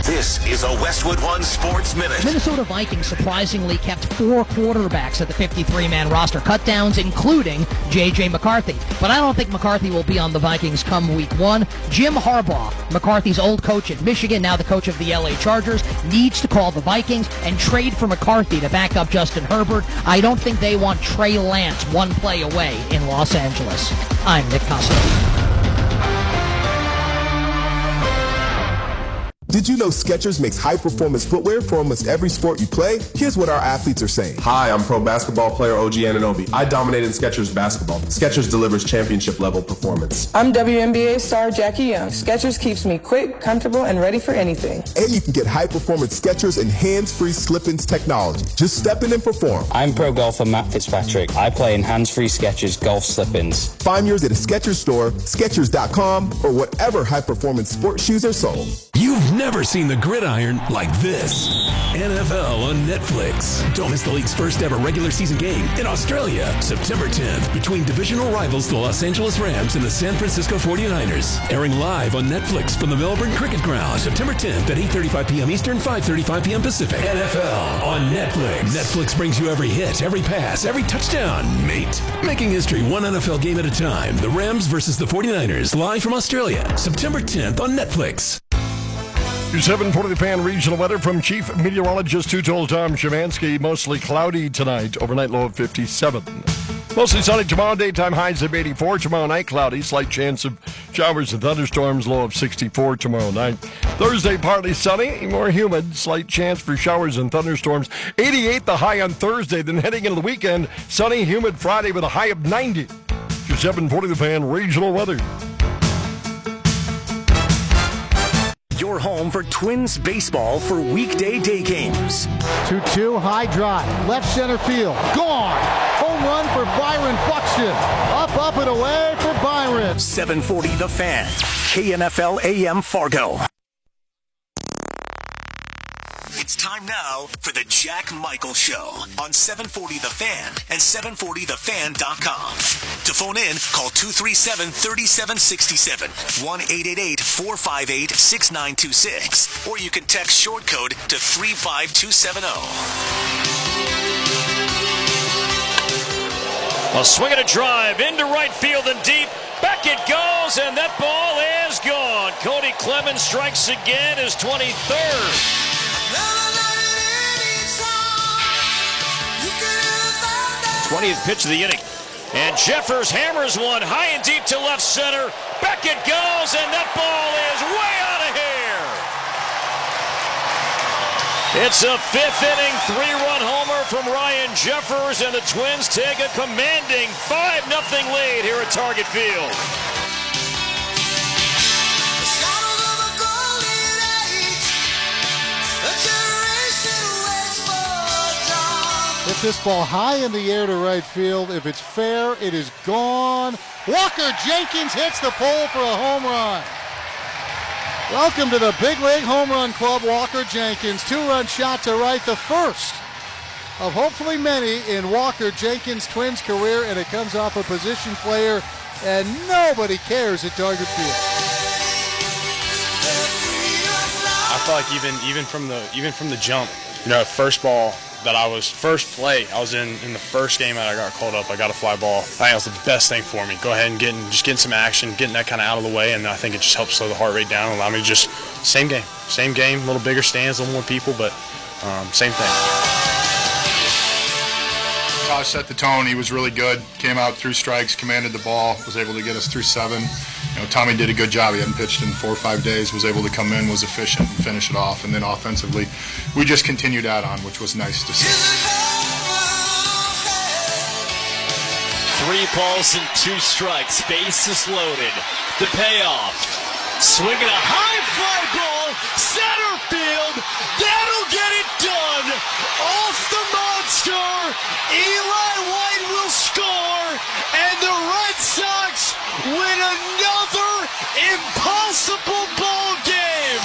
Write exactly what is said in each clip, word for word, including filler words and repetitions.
This is a Westwood One Sports Minute. Minnesota Vikings surprisingly kept four quarterbacks at the fifty-three man roster cutdowns, including J J McCarthy. But I don't think McCarthy will be on the Vikings come week one. Jim Harbaugh, McCarthy's old coach at Michigan, now the coach of the L A Chargers, needs to call the Vikings and trade for McCarthy to back up Justin Herbert. I don't think they want Trey Lance one play away in Los Angeles. I'm Nick Costello. Did you know Skechers makes high-performance footwear for almost every sport you play? Here's what our athletes are saying. Hi, I'm pro basketball player O G Anunoby. I dominated Skechers basketball. Skechers delivers championship-level performance. I'm W N B A star Jackie Young. Skechers keeps me quick, comfortable, and ready for anything. And you can get high-performance Skechers and hands-free slip-ins technology. Just step in and perform. I'm pro golfer Matt Fitzpatrick. I play in hands-free Skechers golf slip-ins. Find yours at a Skechers store, Skechers dot com, or whatever high-performance sports shoes are sold. You've never seen the gridiron like this. N F L on Netflix. Don't miss the league's first ever regular season game in Australia, September tenth, between divisional rivals the Los Angeles Rams and the San Francisco forty-niners. Airing live on Netflix from the Melbourne Cricket Ground, September tenth at eight thirty-five p.m. Eastern, five thirty-five p.m. Pacific. N F L on Netflix. Netflix brings you every hit, every pass, every touchdown, mate. Making history one N F L game at a time. The Rams versus the forty-niners, live from Australia, September tenth on Netflix. Your seven forty The Fan regional weather from Chief Meteorologist who told Tom Shemansky. Mostly cloudy tonight, overnight low of fifty-seven. Mostly sunny tomorrow, daytime highs of eighty-four. Tomorrow night, cloudy, slight chance of showers and thunderstorms, low of sixty-four tomorrow night. Thursday, partly sunny, more humid, slight chance for showers and thunderstorms. eighty-eight the high on Thursday, then heading into the weekend, sunny, humid Friday with a high of ninety. Your seven forty The Fan regional weather. Your home for Twins baseball for weekday day games. two two, high drive, left center field, gone. Home run for Byron Buxton. Up, up, and away for Byron. seven forty The Fan, K N F L A M Fargo. It's time now for the Jack Michael Show on seven forty The Fan and seven forty the fan dot com. To phone in, call two three seven, three seven six seven, one eight eight eight, four five eight, six nine two six, or you can text short code to three five two seven zero. A swing and a drive into right field and deep. Back it goes, and that ball is gone. Cody Clemens strikes again, his twenty-third. twentieth pitch of the inning. And Jeffers hammers one high and deep to left center. Back it goes, and that ball is way out of here. It's a fifth inning, three-run homer from Ryan Jeffers, and the Twins take a commanding five nothing lead here at Target Field. Hit this ball high in the air to right field. If it's fair, it is gone. Walker Jenkins hits the pole for a home run. Welcome to the Big League Home Run Club, Walker Jenkins. Two-run shot to right, the first of hopefully many in Walker Jenkins' Twins career, and it comes off a position player, and nobody cares at Target Field. I feel like even even from the even from the jump, you know, first ball that I was first play, I was in in the first game that I got called up. I got a fly ball. I think that was the best thing for me. Go ahead and get in, just getting some action, getting that kind of out of the way, and I think it just helps slow the heart rate down and allow me to just same game, same game, a little bigger stands, a little more people, but um, same thing. Tosh set the tone. He was really good. Came out, threw strikes, commanded the ball, was able to get us through seven. You know, Tommy did a good job. He hadn't pitched in four or five days, was able to come in, was efficient, and finish it off. And then offensively, we just continued that on, which was nice to see. Three balls and two strikes. Bases loaded. The payoff. Swinging a high fly ball. Center field. That'll get it done. Off the monster. Eli White will score. And the Red Sox win another impossible ball game.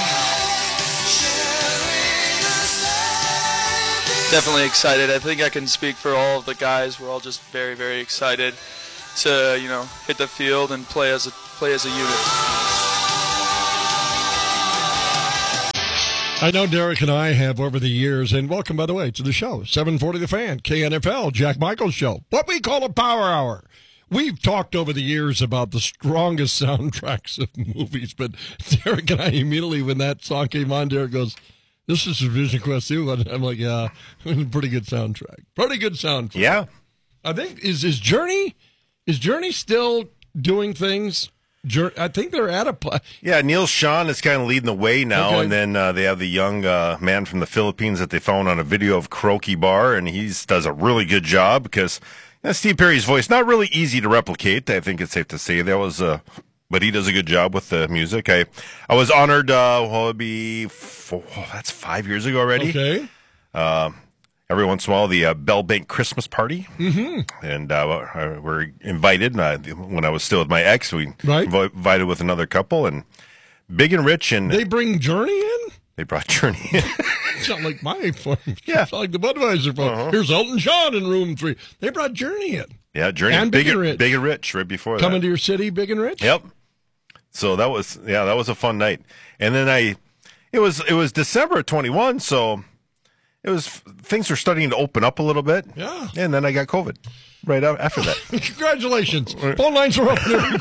Definitely excited. I think I can speak for all of the guys. We're all just very, very excited to, you know, hit the field and play as a play as a unit. I know Derek and I have over the years, and welcome, by the way, to the show, seven forty The Fan, K N F L, Jack Michaels Show, what we call a power hour. We've talked over the years about the strongest soundtracks of movies, but Derek and I immediately, when that song came on, Derek goes, this is Vision Quest two. And I'm like, yeah, pretty good soundtrack. Pretty good soundtrack. Yeah. I think, is, is Journey, is Journey still doing things? I think they're at a pl- yeah. Neil Sean is kind of leading the way now, okay. and then uh, they have the young uh, man from the Philippines that they found on a video of Karaoke Bar, and he does a really good job because you know, Steve Perry's voice not really easy to replicate. I think it's safe to say that was, uh, but he does a good job with the music. I I was honored. Uh, well, it'd be four, oh, that's five years ago already. Okay. Uh, Every once in a while, the uh, Bell Bank Christmas party, mm-hmm. and uh, we're invited. Uh, when I was still with my ex, we right. inv- invited with another couple, and Big and Rich, and they bring Journey in. They brought Journey in. It's not like my form. Yeah, it's not like the Budweiser form. Uh-huh. Here's Elton John in room three. They brought Journey in. Yeah, Journey and Big, Big and and Rich. Big and Rich right before coming that. to your city, Big and Rich. Yep. So that was yeah, that was a fun night, and then I, it was it was December twenty-one, so. It was things were starting to open up a little bit. Yeah. And then I got COVID right after that. Congratulations. Phone lines are open.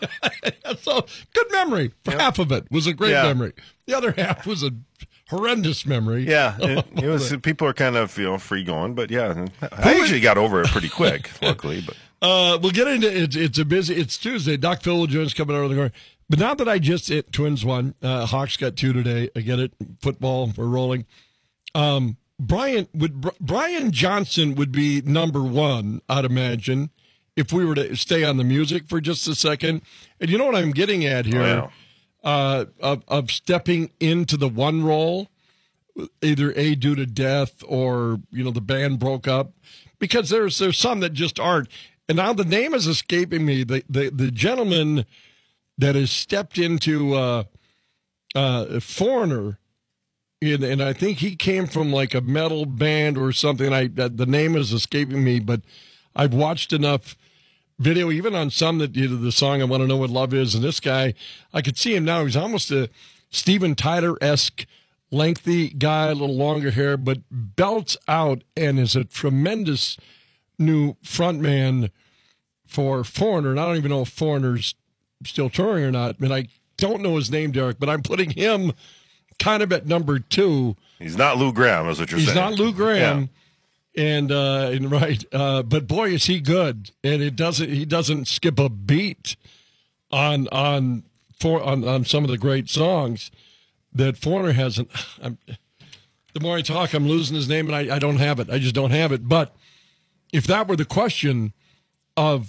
So good memory. Yeah. Half of it was a great yeah. memory. The other half was a horrendous memory. Yeah. It, it was people are kind of, you know, free going, but yeah. I actually got over it pretty quick, luckily, but uh, we'll get into it. It's a busy it's Tuesday. Doc Phil Jones coming over the corner. But now that I just hit Twins won, uh, Hawks got two today. I get it. Football, we're rolling. Um Brian would Brian Johnson would be number one, I'd imagine, if we were to stay on the music for just a second. And you know what I'm getting at here, oh, yeah. uh, of of stepping into the one role, either A, due to death or you know the band broke up, because there's there's some that just aren't. And now the name is escaping me. The the, the gentleman that has stepped into uh, uh, Foreigner. And, and I think he came from like a metal band or something. I the name is escaping me, but I've watched enough video, even on some that you know, the song "I Want to Know What Love Is." And this guy, I could see him now. He's almost a Steven Tyler-esque, lengthy guy, a little longer hair, but belts out and is a tremendous new frontman for Foreigner. And I don't even know if Foreigner's still touring or not. I mean, I don't know his name, Derek, but I'm putting him kind of at number two. He's not Lou Graham, is what you're He's saying. He's not Lou Graham, yeah. and uh, and right, uh, but boy, is he good! And it doesn't he doesn't skip a beat on on for on, on some of the great songs that Foreigner hasn't. I'm, the more I talk, I'm losing his name, and I, I don't have it. I just don't have it. But if that were the question of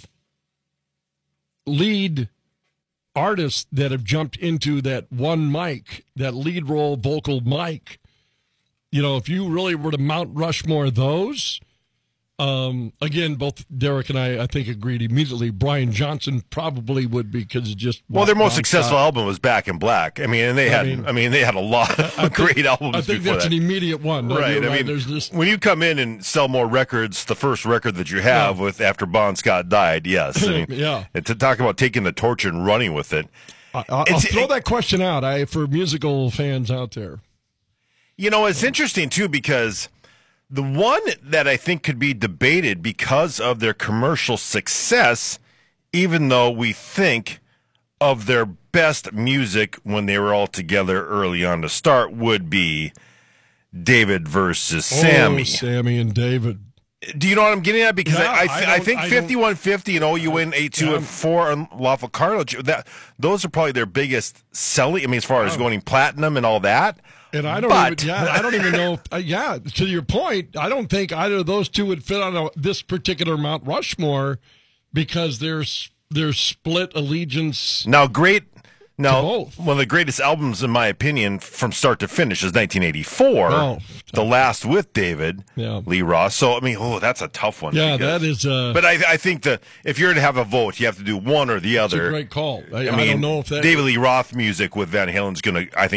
lead artists that have jumped into that one mic, that lead role vocal mic, you know, if you really were to Mount Rushmore those, um, again, both Derek and I, I think, agreed immediately. Brian Johnson probably would be because it just well, their most successful top. album was Back in Black. I mean, and they I had, mean, I mean, they had a lot of think, great albums. I think before that's that. an immediate one, right? I right. mean, there's this when you come in and sell more records, the first record that you have yeah. with after Bon Scott died, yes, I mean, yeah. And to talk about taking the torch and running with it, I, I'll, I'll throw that question out I, for musical fans out there. You know, it's interesting too because. The one that I think could be debated because of their commercial success, even though we think of their best music when they were all together early on to start, would be David versus Sammy. Oh, Sammy and David. Do you know what I'm getting at? Because yeah, I, I, th- I, I think fifty-one fifty and oh, you win eight two yeah. and four unlawful cartilage. That those are probably their biggest selling. I mean, as far as going platinum and all that. And I don't but, even, yeah, I don't even know. If, uh, yeah, to your point, I don't think either of those two would fit on a, this particular Mount Rushmore because there's there's split allegiance. Now, great. Now, one of the greatest albums, in my opinion, from start to finish is nineteen eighty-four, oh, The Last with David yeah. Lee Roth. So, I mean, oh, that's a tough one. Yeah, because, that is. Uh, but I, I think that if you're to have a vote, you have to do one or the other. That's a great call. I, I, I mean, don't know if that David Lee Roth music with Van Halen's going to, I think,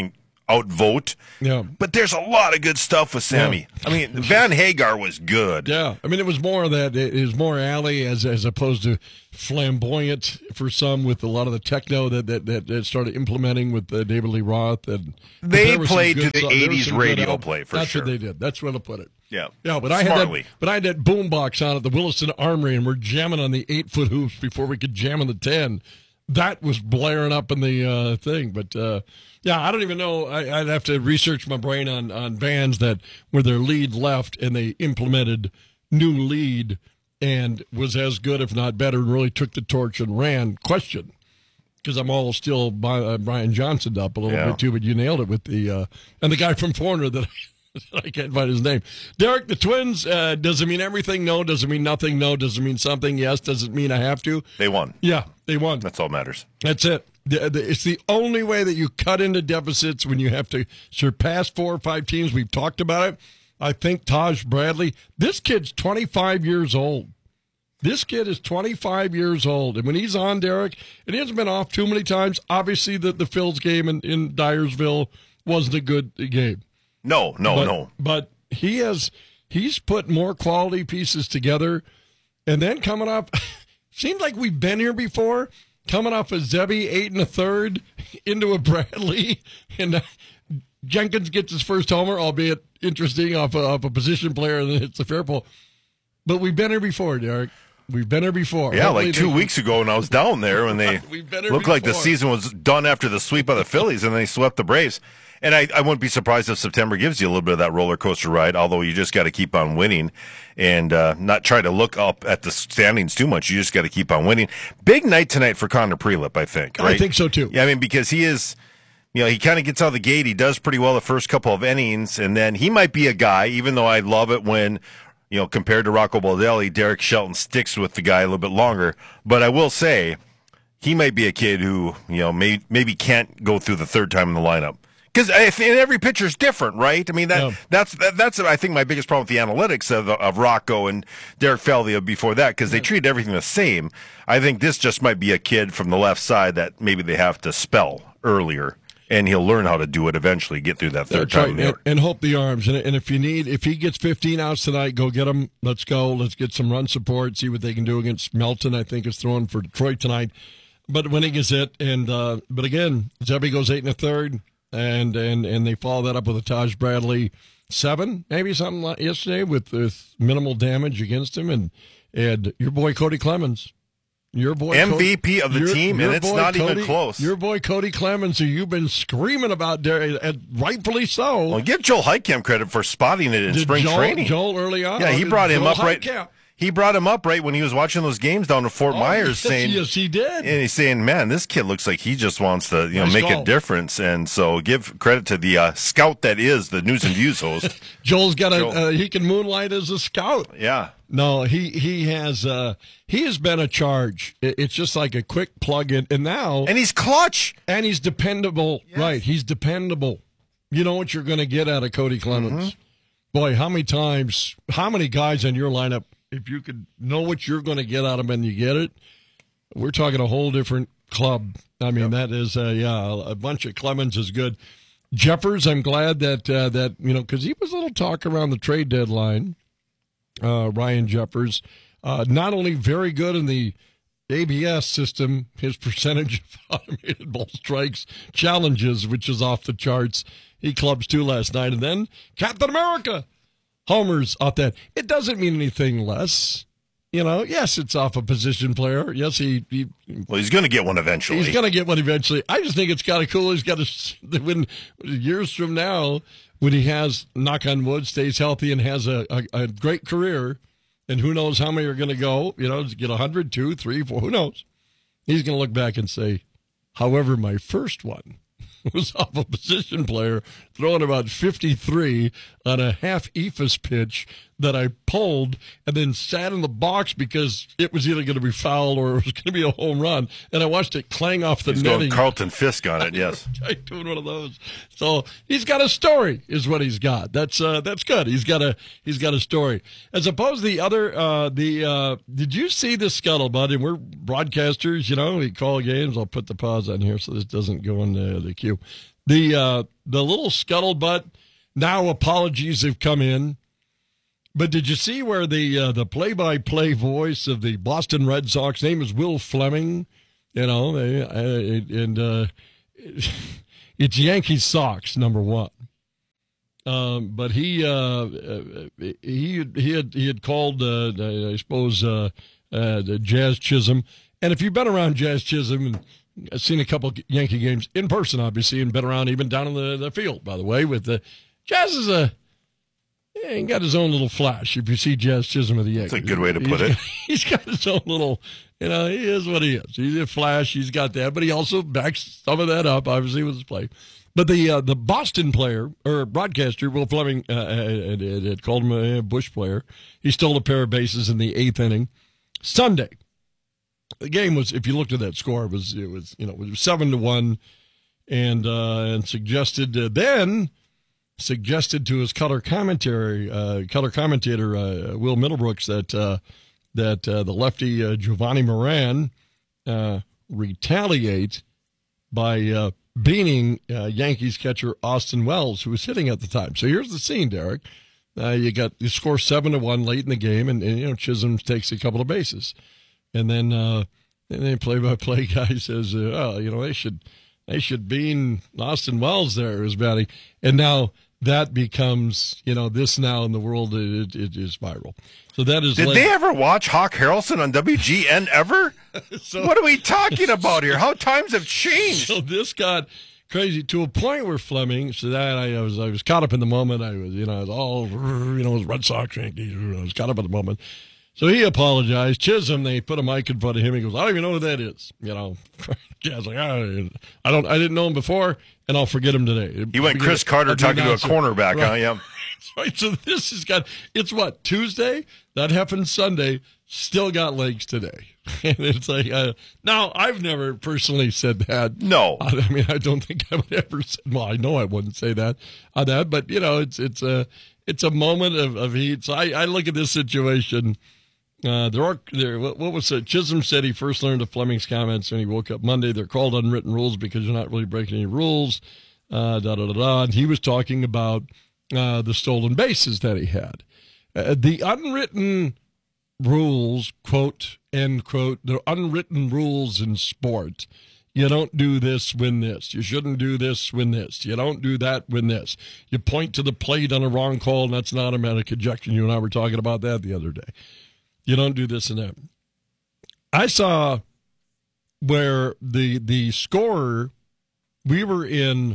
outvote. Yeah. But there's a lot of good stuff with Sammy. Yeah. I mean, Van Hagar was good. Yeah. I mean, it was more of that. It was more alley as as opposed to flamboyant for some with a lot of the techno that that, that, that started implementing with uh, David Lee Roth. And they played to the eighties radio play, for That's sure. That's what they did. That's where to put it. Yeah. Yeah, but I, had that, but I had that boom box on at the Williston Armory, and we're jamming on the eight-foot hoops before we could jam on the ten. That was blaring up in the uh, thing. But, uh, yeah, I don't even know. I, I'd have to research my brain on, on bands that where their lead left and they implemented new lead and was as good, if not better, and really took the torch and ran. Question. Because I'm all still by, uh, Brian Johnson up a little yeah. bit, too, but you nailed it with the uh, – and the guy from Foreigner that – I can't find his name. Derek, the Twins, uh, does it mean everything? No. Does it mean nothing? No. Does it mean something? Yes. Does it mean I have to? They won. Yeah, they won. That's all that matters. That's it. The, the, it's the only way that you cut into deficits when you have to surpass four or five teams. We've talked about it. I think Taj Bradley, this kid's twenty-five years old. This kid is twenty-five years old. And when he's on, Derek, and he hasn't been off too many times. Obviously, the, the Phil's game in, in Dyersville wasn't a good game. No, no, but, no. But he has he's put more quality pieces together, and then coming up, seems like we've been here before. Coming off a Zebby eight and a third into a Bradley, and uh, Jenkins gets his first homer, albeit interesting off a, off a position player, and then hits the fair pole. But we've been here before, Derek. We've been here before. Yeah, Hopefully like two they, weeks ago when I was down there when they looked like the season was done after the sweep of the Phillies, and they swept the Braves. And I, I wouldn't be surprised if September gives you a little bit of that roller coaster ride, although you just got to keep on winning and uh, not try to look up at the standings too much. You just got to keep on winning. Big night tonight for Connor Prelip, I think. Right? I think so, too. Yeah, I mean, because he is, you know, he kind of gets out of the gate. He does pretty well the first couple of innings, and then he might be a guy, even though I love it when, you know, compared to Rocco Baldelli, Derek Shelton sticks with the guy a little bit longer. But I will say, he might be a kid who, you know, may, maybe can't go through the third time in the lineup. Because every pitcher is different, right? I mean, that yeah. that's that, that's I think my biggest problem with the analytics of of Rocco and Derek Falvey before that, because they treat everything the same. I think this just might be a kid from the left side that maybe they have to spell earlier, and he'll learn how to do it eventually. Get through that third that's time, right. and, and hope the arms. And, and if you need, if he gets fifteen outs tonight, go get him. Let's go. Let's get some run support. See what they can do against Melton. I think is throwing for Detroit tonight, but winning is it. And uh, but again, Zebby goes eight and a third. And, and and they follow that up with a Taj Bradley seven, maybe something like yesterday with, with minimal damage against him. And and your boy Cody Clemens, your boy M V P Cody, of the your, team, your and it's boy not Cody, even close. Your boy Cody Clemens, who you've been screaming about, and rightfully so. Well, give Joel Heitkamp credit for spotting it in Did spring Joel, training. Joel early on. Yeah, he brought him Joel up right. Heitkamp. He brought him up right when he was watching those games down in Fort Oh, Myers, yes, saying, yes, he did. And he's saying, "Man, this kid looks like he just wants to, you know, Nice make call. a difference." And so, give credit to the uh, scout that is the News and Views host. Joel's got a Joel. uh, he can moonlight as a scout. Yeah. No, he he has uh, he has been a charge. It, it's just like a quick plug in, and now and he's clutch, and he's dependable. Yes. Right, he's dependable. You know what you're going to get out of Cody Clemens. Mm-hmm. Boy, how many times, how many guys in your lineup? If you could know what you're going to get out of him and you get it, we're talking a whole different club. I mean, yep. that is, uh, yeah, a bunch of Clemens is good. Jeffers, I'm glad that, uh, that you know, because he was a little talk around the trade deadline, uh, Ryan Jeffers. Uh, not only very good in the A B S system, his percentage of automated ball strikes challenges, which is off the charts. He clubs two last night. And then Captain America. Homers off that. It doesn't mean anything less. You know, yes, it's off a position player. Yes, he. he well, he's going to get one eventually. He's going to get one eventually. I just think it's kind of cool. He's got to, when years from now, when he has, knock on wood, stays healthy and has a, a, a great career, and who knows how many are going to go, you know, get one hundred, two, three, four, who knows? He's going to look back and say, however, my first one was off a position player throwing about fifty-three on a half E F I S pitch that I pulled and then sat in the box because it was either going to be foul or it was going to be a home run. And I watched it clang off the he's netting. Going Carlton Fisk on it, yes. Doing one of those. So he's got a story, is what he's got. That's uh, that's good. He's got a he's got a story. As opposed to the other, uh, the uh, did you see the scuttlebutt? And we're broadcasters, you know. We call games. I'll put the pause on here so this doesn't go in the, the queue. you. The uh, the little scuttlebutt, now apologies have come in. But did you see where the uh, the play-by-play voice of the Boston Red Sox, name is Will Fleming, you know, they, uh, and uh, it's Yankees Sox, number one. Um, but he uh, he he had he had called uh, I suppose uh, uh, Jazz Chisholm, and if you've been around Jazz Chisholm and I've seen a couple Yankee games in person, obviously, and been around even down in the, the field, by the way, with the Jazz is a yeah, he got his own little flash. If you see Jazz Chisholm of the Yankees, that's a good way to put he's it. Got, he's got his own little, you know, he is what he is. He's a flash. He's got that, but he also backs some of that up, obviously, with his play. But the uh, the Boston player or broadcaster, Will Fleming, uh, had, had called him a Bush player. He stole a pair of bases in the eighth inning. Sunday, the game was, if you looked at that score, it was it was you know it was seven to one, and uh, and suggested uh, then. suggested to his color commentary, uh, color commentator uh, Will Middlebrooks that uh, that uh, the lefty uh, Giovanni Moran uh, retaliate by uh, beating uh, Yankees catcher Austin Wells, who was hitting at the time. So here's the scene, Derek. Uh, you got you score seven to one late in the game, and, and you know Chisholm takes a couple of bases, and then uh, and then play-by-play guy says, uh, "Oh, you know they should." They should bean Austin Wells there as batting. And now that becomes, you know, this now in the world, it, it is viral. So that is. Did like, they ever watch Hawk Harrelson on W G N ever? so, what are we talking about here? How times have changed. So this got crazy to a point where Fleming, so that I, I was I was caught up in the moment. I was, you know, I was all, you know, it was Red Sox, Yankees. I was caught up in the moment. So he apologized. Chisholm, they put a mic in front of him. He goes, I don't even know who that is. You know, yeah, I was like, oh, I don't, I didn't know him before, and I'll forget him today. You went Chris Carter talking to a cornerback, right. huh? Yeah. Right. So this has got, it's what, Tuesday? That happened Sunday. Still got legs today. And it's like, uh, now, I've never personally said that. No. I mean, I don't think I would ever say, well, I know I wouldn't say that on that, but, you know, it's it's a, it's a moment of, of heat. So I, I look at this situation. Uh, there are there. What, what was it? Chisholm said he first learned of Fleming's comments when he woke up Monday. They're called unwritten rules because you're not really breaking any rules. Uh, da da da da. And he was talking about uh, the stolen bases that he had. Uh, the unwritten rules, quote end quote, the unwritten rules in sport. You don't do this, win this. You shouldn't do this, win this. You don't do that, win this. You point to the plate on a wrong call, and that's an automatic ejection. You and I were talking about that the other day. You don't do this and that. I saw where the the scorer, we were in,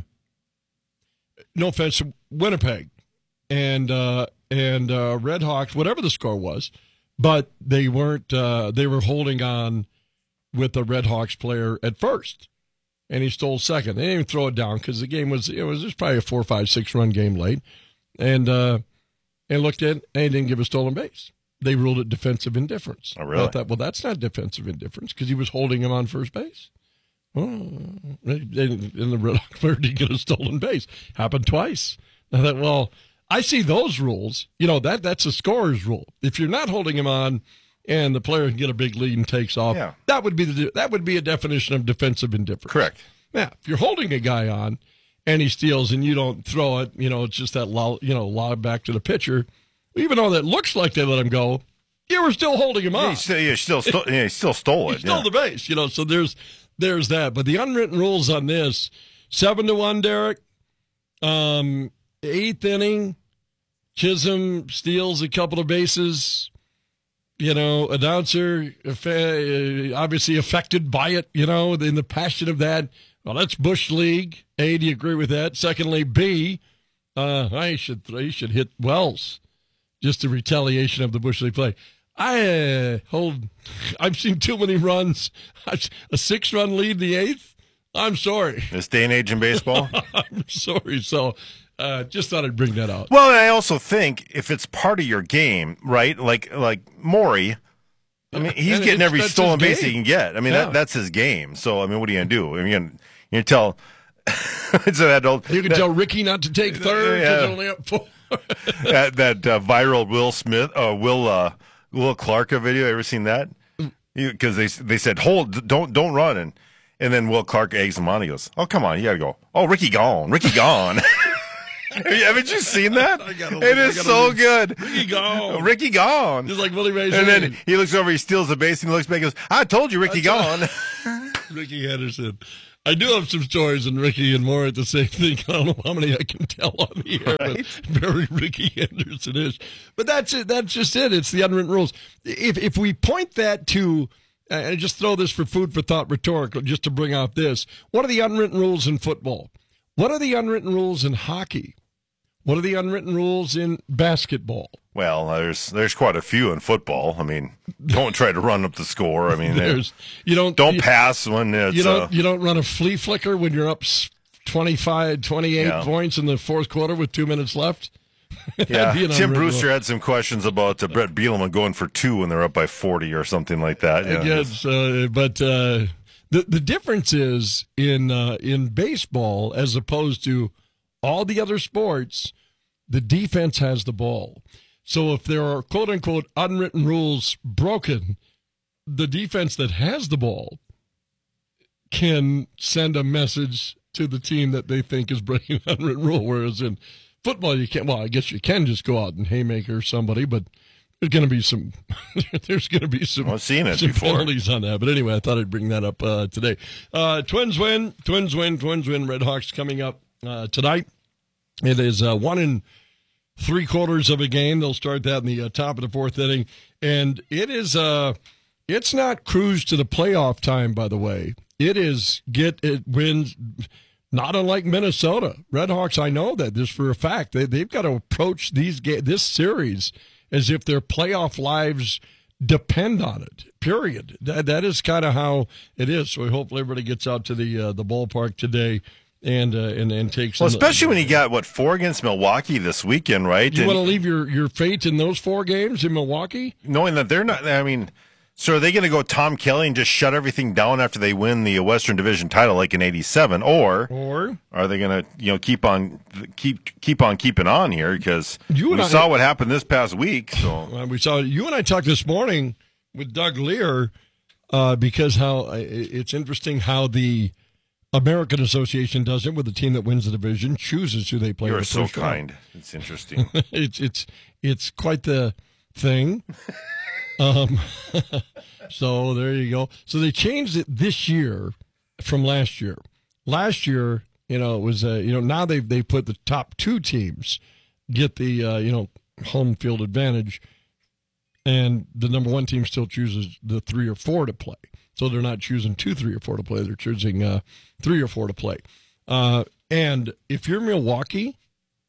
no offense, Winnipeg, and uh, and uh, Red Hawks, whatever the score was, but they weren't. Uh, they were holding on with the Red Hawks player at first, and he stole second. They didn't even throw it down because the game was it was just probably a four, five, six run game late, and uh, and looked at and he didn't give a stolen base. They ruled it defensive indifference. Oh, really? I thought, well, that's not defensive indifference because he was holding him on first base. Oh, and the Red Hawk player didn't get a stolen base. Happened twice. I thought, well, I see those rules. You know, that that's a scorer's rule. If you're not holding him on and the player can get a big lead and takes off, yeah. that would be the that would be a definition of defensive indifference. Correct. Yeah, if you're holding a guy on and he steals and you don't throw it, you know, it's just that lob, you know, lob back to the pitcher. Even though that looks like they let him go, you were still holding him yeah, on. He still, yeah, still, sto- yeah, he still stole it. He stole yeah. the base, you know. So there's there's that. But the unwritten rules on this: seven to one, Derek. Um, eighth inning, Chisholm steals a couple of bases. You know, announcer obviously affected by it. You know, in the passion of that. Well, that's Bush League. A, do you agree with that? Secondly, B, uh, I should he should hit Wells. Just a retaliation of the Bush League play. I uh, hold. I've seen too many runs. A six-run lead in the eighth. I'm sorry. This day and age in baseball. I'm sorry. So, uh, just thought I'd bring that out. Well, and I also think if it's part of your game, right? Like like Maury. I mean, he's and getting every stolen base game. he can get. I mean, Yeah. that, that's his game. So, I mean, what are you gonna do? I mean, you're gonna, you're gonna tell. it's that old, you can that, tell Ricky not to take third because Yeah. they're only up four. that that uh, viral Will Smith, uh, Will uh, Will Clark video. Ever seen that? Because they they said hold, don't don't run, and And then Will Clark eggs him on. He goes, "Oh, come on, you got to go. Oh, Ricky gone. Ricky gone." Haven't you seen that? Gotta, it is so look. good. Ricky gone. Ricky gone. Just like Willie Mays. And then he looks over, he steals the base, and he looks back and goes, "I told you, Ricky gone." Ricky Henderson. I do have some stories in Ricky and more at the same thing. I don't know how many I can tell on the air, right? But very Ricky Henderson-ish. But that's it. That's just it. It's the unwritten rules. If if we point that to, and uh, just throw this for food for thought rhetorical, just to bring out this, what are the unwritten rules in football? What are the unwritten rules in hockey? What are the unwritten rules in basketball? Well, there's there's quite a few in football. I mean, don't try to run up the score. I mean, there's you don't don't you, pass when it's you don't uh, you don't run a flea flicker when you're up twenty-five, twenty-eight yeah. points in the fourth quarter with two minutes left. Yeah, Tim Brewster rule. had some questions about uh, Brett Bielema going for two when they're up by forty or something like that. Yeah, yes, uh, but uh, the the difference is in uh, in baseball as opposed to all the other sports, the defense has the ball. So if there are quote-unquote unwritten rules broken, the defense that has the ball can send a message to the team that they think is breaking an unwritten rule, whereas in football you can't. Well, I guess you can just go out and haymaker somebody, but there's going to be some there's going to be some, I've seen it some before. penalties on that. But anyway, I thought I'd bring that up uh, today. Uh, Twins win, Twins win, Twins win. Red Hawks coming up uh, tonight. It is uh, one in three quarters of a game. They'll start that in the uh, top of the fourth inning, and it is uh, it's not cruise to the playoff time. By the way, it is get it wins. Not unlike Minnesota, Red Hawks. I know that this for a fact. They they've got to approach these ga- this series as if their playoff lives depend on it. Period. That that is kind of how it is. So hopefully everybody gets out to the uh, the ballpark today. And, uh, and and takes. Well, especially when you got what four against Milwaukee this weekend, right? You and, want to leave your, your fate in those four games in Milwaukee, knowing that they're not. I mean, so are they going to go Tom Kelly and just shut everything down after they win the Western Division title, like in eighty-seven, or or are they going to you know keep on keep keep on keeping on here because you we I, saw what happened this past week. So uh, we saw you and I talked this morning with Doug Lear uh, because how uh, it's interesting how the American Association does it with the team that wins the division, chooses who they play. You're the so first kind. round. It's interesting. it's it's it's quite the thing. um, so there you go. So they changed it this year from last year. Last year, you know, it was uh, you know now they they put the top two teams get the uh, you know home field advantage, and the number one team still chooses the three or four to play. So they're not choosing two, three, or four to play. They're choosing uh, three or four to play. Uh, and if you're Milwaukee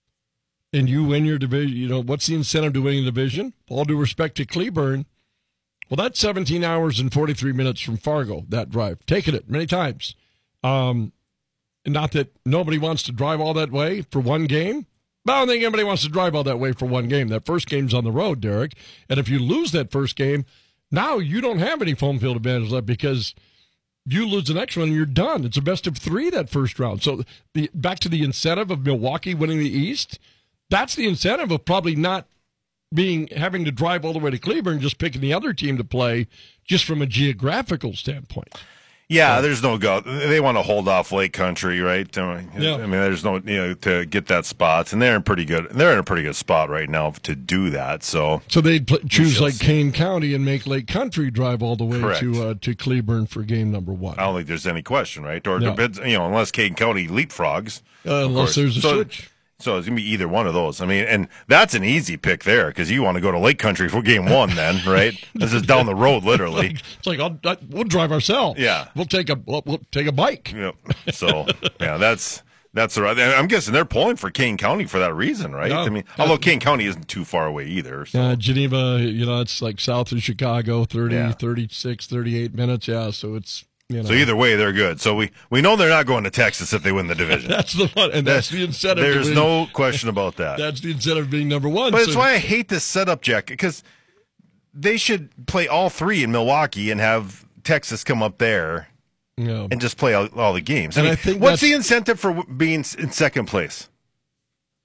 and you win your division, you know, what's the incentive to winning the division? All due respect to Cleburne. Well, that's seventeen hours and forty-three minutes from Fargo, that drive. Taken it many times. Um, not that nobody wants to drive all that way for one game. But I don't think anybody wants to drive all that way for one game. That first game's on the road, Derek. And if you lose that first game, now you don't have any home field advantage left because you lose the next one and you're done. It's a best of three that first round. So the back to the incentive of Milwaukee winning the East, that's the incentive of probably not being having to drive all the way to Cleveland and just picking the other team to play just from a geographical standpoint. Yeah, so, there's no go. They want to hold off Lake Country, right? I mean, yeah. I mean, there's no you know to get that spot, and they're in pretty good. They're in a pretty good spot right now to do that. So, so they'd pl- choose like Kane County and make Lake Country drive all the way Correct. to uh, to Cleburne for game number one. I don't think there's any question, right? Or no. you know, unless Kane County leapfrogs, uh, unless there's a so, switch. So it's gonna be either one of those. I mean, and that's an easy pick there because you want to go to Lake Country for game one, then, right? This is down the road, literally. It's like, it's like I'll, I, we'll drive ourselves. Yeah, we'll take a we'll, we'll take a bike. Yep. So yeah, that's that's the right. I'm guessing they're pulling for Kane County for that reason, right? Yeah. I mean, although Kane County isn't too far away either. So. Uh, Geneva, you know, it's like south of Chicago, thirty, yeah. thirty-six, thirty-eight minutes. Yeah, so it's. You know. So either way, they're good. So we, we know they're not going to Texas if they win the division. That's the one, and that's, that's the incentive. There's no question about that. That's the incentive of being number one. But so. it's why I hate this setup, Jack, because they should play all three in Milwaukee and have Texas come up there yeah. and just play all, all the games. And I mean, I think what's that's, the incentive for being in second place?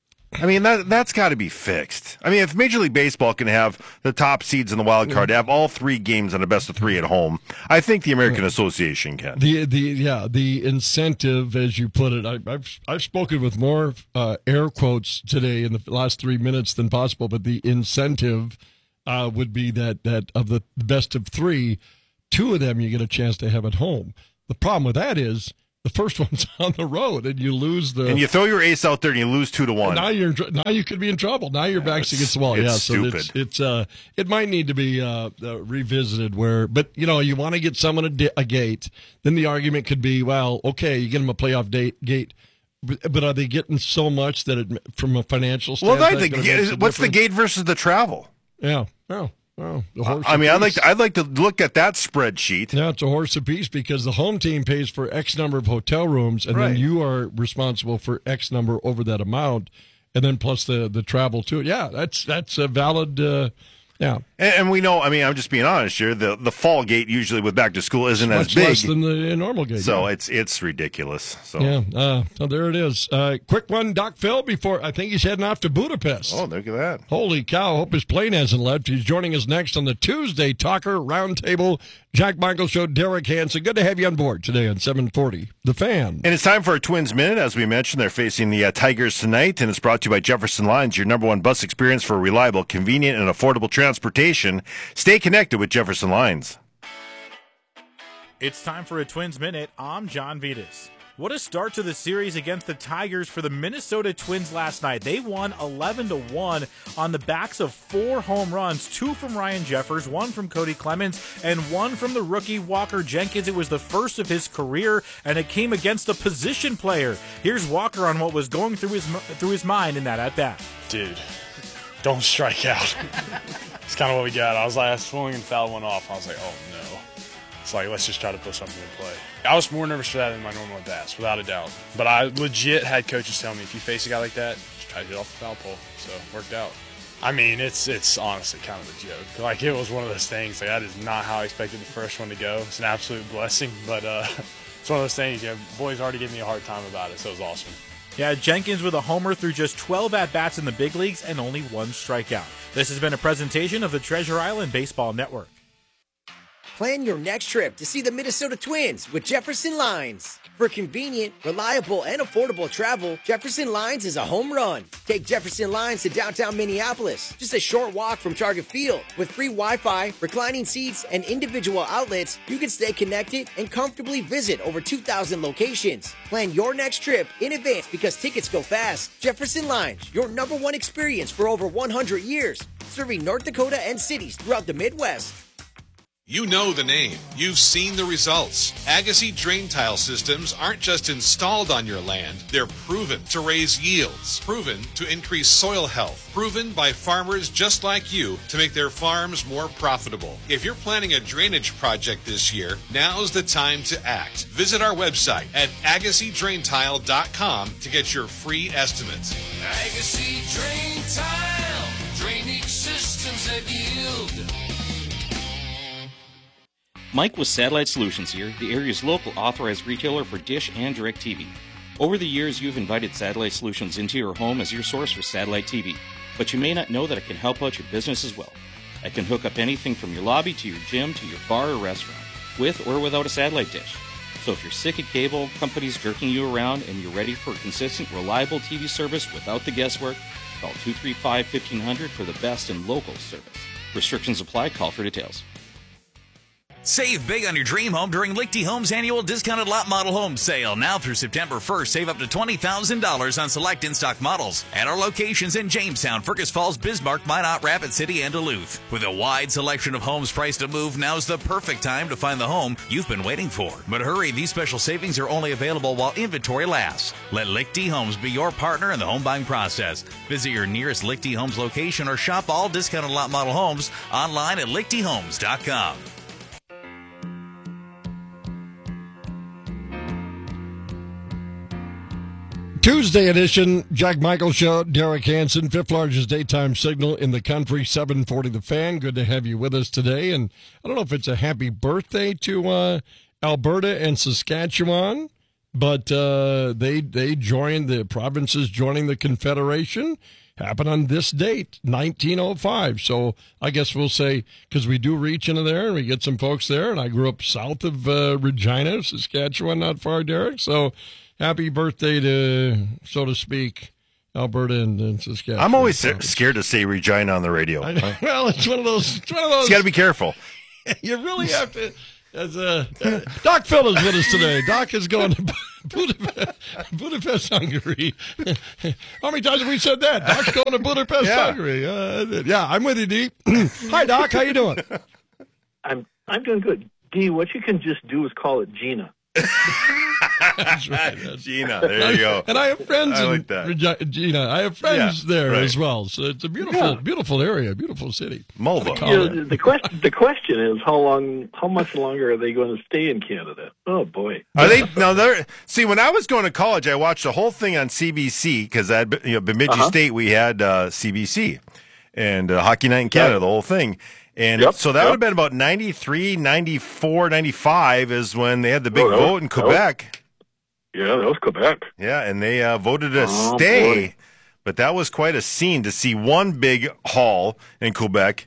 I mean, that, that's got to be fixed. I mean, if Major League Baseball can have the top seeds in the wild card, have all three games on a best of three at home, I think the American Association can. The the yeah the incentive, as you put it, I, I've I've spoken with more uh, air quotes today in the last three minutes than possible, but the incentive uh, would be that that of the best of three, two of them you get a chance to have at home. The problem with that is the first one's on the road, and you lose the. And you throw your ace out there, and you lose two to one. Now you're in, now you could be in trouble. Now your back's against the wall. It's yeah, stupid. so it's, it's uh it might need to be uh, uh revisited. Where, but you know, you want to get someone a, di- a gate. Then the argument could be, well, okay, you get them a playoff date gate, but, but are they getting so much that it, from a financial standpoint? Well, I think what's the gate versus the travel? Yeah. Oh. Oh, the horse I mean, I'd like apiece. to, I'd like to look at that spreadsheet. Yeah, it's a horse apiece because the home team pays for X number of hotel rooms, and Right. then you are responsible for X number over that amount, and then plus the, the travel too. Yeah, that's that's a valid. Uh, yeah, And, and we know, I mean, I'm just being honest here, the, the fall gate usually with back to school isn't much as big. less than the normal gate. So yeah. it's it's ridiculous. So Yeah, uh, so there it is. Uh, quick one, Doc Phil, before I think he's heading off to Budapest. Oh, look at that. Holy cow, hope his plane hasn't left. He's joining us next on the Tuesday Talker Roundtable. Jack Michael Show, Derek Hansen. Good to have you on board today on seven forty The Fan. And it's time for a Twins Minute. As we mentioned, they're facing the uh, Tigers tonight, and it's brought to you by Jefferson Lines, your number one bus experience for reliable, convenient, and affordable transportation. Stay connected with Jefferson Lines. It's time for a Twins Minute. I'm John Vitas. What a start to the series against the Tigers for the Minnesota Twins last night. They won eleven to one on the backs of four home runs, two from Ryan Jeffers, one from Cody Clemens, and one from the rookie Walker Jenkins. It was the first of his career, and it came against a position player. Here's Walker on what was going through his through his mind in that at-bat. Dude, don't strike out. It's kind of what we got. I was like, I swung and fouled one off. I was like, oh no. It's like, let's just try to put something in play. I was more nervous for that than my normal at-bats, without a doubt. But I legit had coaches tell me, if you face a guy like that, just try to get off the foul pole. So it worked out. I mean, it's it's honestly kind of a joke. Like, it was one of those things. Like, that is not how I expected the first one to go. It's an absolute blessing. But uh, it's one of those things, you know, boys already gave me a hard time about it, so it was awesome. Yeah, Jenkins with a homer through just twelve at-bats in the big leagues and only one strikeout. This has been a presentation of the Treasure Island Baseball Network. Plan your next trip to see the Minnesota Twins with Jefferson Lines. For convenient, reliable, and affordable travel, Jefferson Lines is a home run. Take Jefferson Lines to downtown Minneapolis, just a short walk from Target Field. With free Wi-Fi, reclining seats, and individual outlets, you can stay connected and comfortably visit over two thousand locations. Plan your next trip in advance because tickets go fast. Jefferson Lines, your number one experience for over one hundred years, serving North Dakota and cities throughout the Midwest. You know the name. You've seen the results. Agassi drain tile systems aren't just installed on your land. They're proven to raise yields, proven to increase soil health, proven by farmers just like you to make their farms more profitable. If you're planning a drainage project this year, now's the time to act. Visit our website at agassi drain tile dot com to get your free estimates. Agassi Drain Tile. Drainage systems that yield. Mike with Satellite Solutions here, the area's local authorized retailer for Dish and DirecTV. Over the years, you've invited Satellite Solutions into your home as your source for satellite T V, but you may not know that it can help out your business as well. I can hook up anything from your lobby to your gym to your bar or restaurant, with or without a satellite dish. So if you're sick of cable, companies jerking you around, and you're ready for a consistent, reliable T V service without the guesswork, call two three five, fifteen hundred for the best in local service. Restrictions apply. Call for details. Save big on your dream home during Lichty Homes' annual discounted lot model home sale. Now through September first, save up to twenty thousand dollars on select in-stock models at our locations in Jamestown, Fergus Falls, Bismarck, Minot, Rapid City, and Duluth. With a wide selection of homes priced to move, now's the perfect time to find the home you've been waiting for. But hurry, these special savings are only available while inventory lasts. Let Lichty Homes be your partner in the home buying process. Visit your nearest Lichty Homes location or shop all discounted lot model homes online at lichty homes dot com. Tuesday edition, Jack Michael Show, Derek Hansen, fifth largest daytime signal in the country, seven forty The Fan. Good to have you with us today. And I don't know if it's a happy birthday to uh, Alberta and Saskatchewan but uh, they they joined the provinces joining the Confederation. Happened on this date, nineteen oh five. So I guess we'll say, because we do reach into there and we get some folks there, and I grew up south of uh, Regina, Saskatchewan, not far, Derek. So happy birthday to, so to speak, Alberta and, and Saskatchewan. I'm always so. scared to say Regina on the radio. I, well, it's one of those. It's one of those. You got to be careful. You really have to. As uh, uh, Doc Phil is with us today. Doc is going to Budapest, Budapest, Hungary. How many times have we said that? Doc's going to Budapest, Yeah. Hungary. Uh, yeah, I'm with you, D. Hi, Doc. How you doing? I'm I'm doing good. D, what you can just do is call it Gina. That's right. That's Gina, there you go. And I have friends I in like that. Regi- Gina. I have friends Yeah, there right. as well. So it's a beautiful, Yeah. beautiful area, beautiful city. Mulva. You know, the question the question is how long how much longer are they going to stay in Canada? Oh boy. Are they no? They're see. When I was going to college, I watched the whole thing on C B C because at you know Bemidji Uh-huh. State we had uh, C B C and uh, Hockey Night in Canada, Yep. the whole thing. And Yep, so that yep. would have been about ninety-three, ninety-four, ninety-five is when they had the big Oh, that was- vote in that was- Quebec. Yeah, that was Quebec. Yeah, and they uh, voted to Oh, stay. boy. But that was quite a scene to see one big hall in Quebec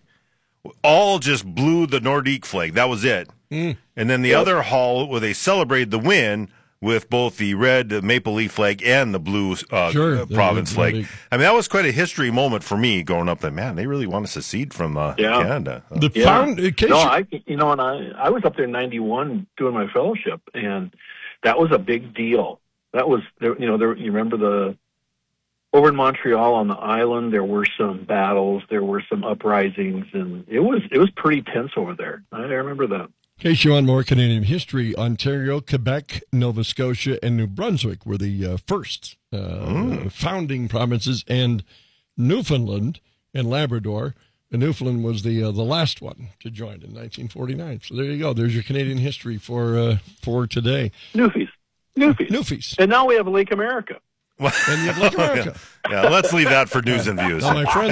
all just blew the Nordique flag. That was it. Mm. And then the Yep. other hall where they celebrated the win with both the red maple leaf flag and the blue uh, Sure, uh, the- province the flag. Nordique. I mean, that was quite a history moment for me growing up. That man, they really want to secede from uh, Yeah. Canada. The Yeah. found, in case No, you- I you know, and I I was up there in ninety-one doing my fellowship, and that was a big deal. That was there. You know, there. You remember the over in Montreal on the island, there were some battles, there were some uprisings, and it was it was pretty tense over there. I remember that. In case you want more Canadian history, Ontario, Quebec, Nova Scotia, and New Brunswick were the uh, first uh, Mm. founding provinces, and Newfoundland and Labrador. And Newfoundland was the uh, the last one to join in nineteen forty-nine. So there you go. There's your Canadian history for uh, for today. Newfies, Newfies, Newfies, and now we have Lake America. and you have Lake America. Yeah, let's leave that for news and views. Now my friends,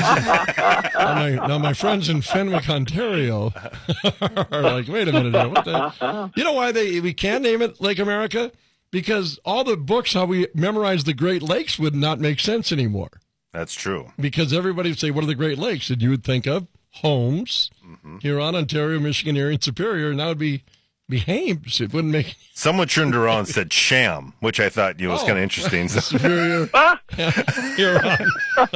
now, my, now my friends in Fenwick, Ontario, are like, wait a minute, here, what the? You know why they we can name it Lake America? Because all the books how we memorize the Great Lakes would not make sense anymore. That's true. Because everybody would say, what are the Great Lakes? And you would think of Holmes, Mm-hmm. Huron, Ontario, Michigan, Erie, and Superior, and that would be be Hames. It wouldn't make Someone turned around and said sham, which I thought you know, was Oh. kind of interesting. So- Superior, Huron,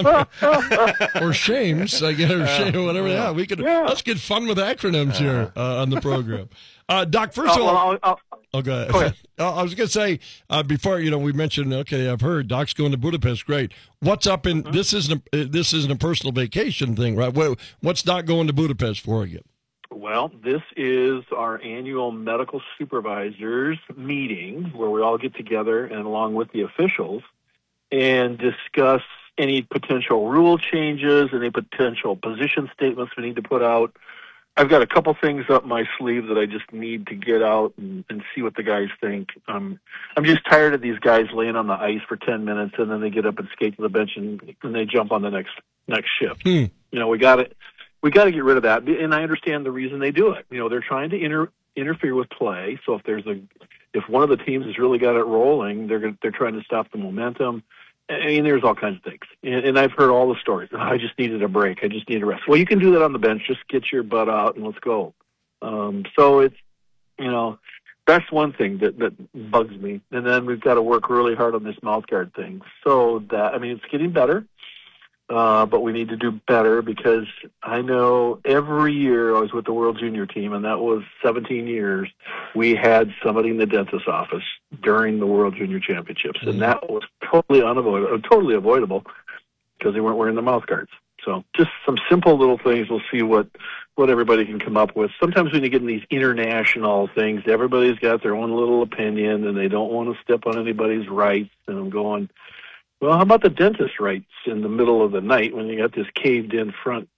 or Shames, I guess, or Shame, whatever. Yeah, we could. Let's get fun with acronyms here uh, on the program. Uh, Doc, first of Oh, all, well, I'll- I'll- oh, go ahead. Go ahead. Uh, I was going to say uh, before you know we mentioned. Okay, I've heard Doc's going to Budapest. Great. What's up in this? Isn't a, uh, this isn't a personal vacation thing, right? What, what's Doc going to Budapest for again? Well, this is our annual medical supervisors meeting where we all get together and along with the officials and discuss any potential rule changes, any potential position statements we need to put out. I've got a couple things up my sleeve that I just need to get out and, and see what the guys think. Um, I'm just tired of these guys laying on the ice for ten minutes and then they get up and skate to the bench and, and they jump on the next next shift. Hmm. You know, we got it. We got to get rid of that, and I understand the reason they do it. You know, they're trying to inter- interfere with play. So if there's a, if one of the teams has really got it rolling, they're gonna, they're trying to stop the momentum. I mean, there's all kinds of things, and, and I've heard all the stories. Oh, I just needed a break. I just need a rest. Well, you can do that on the bench. Just get your butt out and let's go. Um, so it's, you know, that's one thing that that bugs me. And then we've got to work really hard on this mouth guard thing. So that I mean, it's getting better. Uh, but we need to do better because I know every year I was with the World Junior team, and that was seventeen years, we had somebody in the dentist's office during the World Junior Championships, and that was totally unavoidable, totally avoidable because they weren't wearing the mouth guards. So just some simple little things. We'll see what, what everybody can come up with. Sometimes when you get in these international things, everybody's got their own little opinion, and they don't want to step on anybody's rights, and I'm going, well, how about the dentist rights in the middle of the night when you got this caved-in front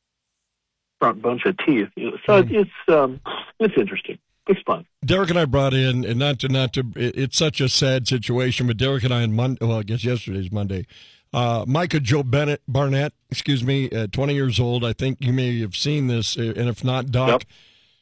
front bunch of teeth? You know, so Mm. it's um, it's interesting. It's fun. Derek and I brought in, and not to not to, it, it's such a sad situation. But Derek and I on Monday, well, I guess yesterday's Monday. Uh, Micah Joe Bennett Barnett, excuse me, uh, twenty years old. I think you may have seen this, uh, and if not, Doc, Yep.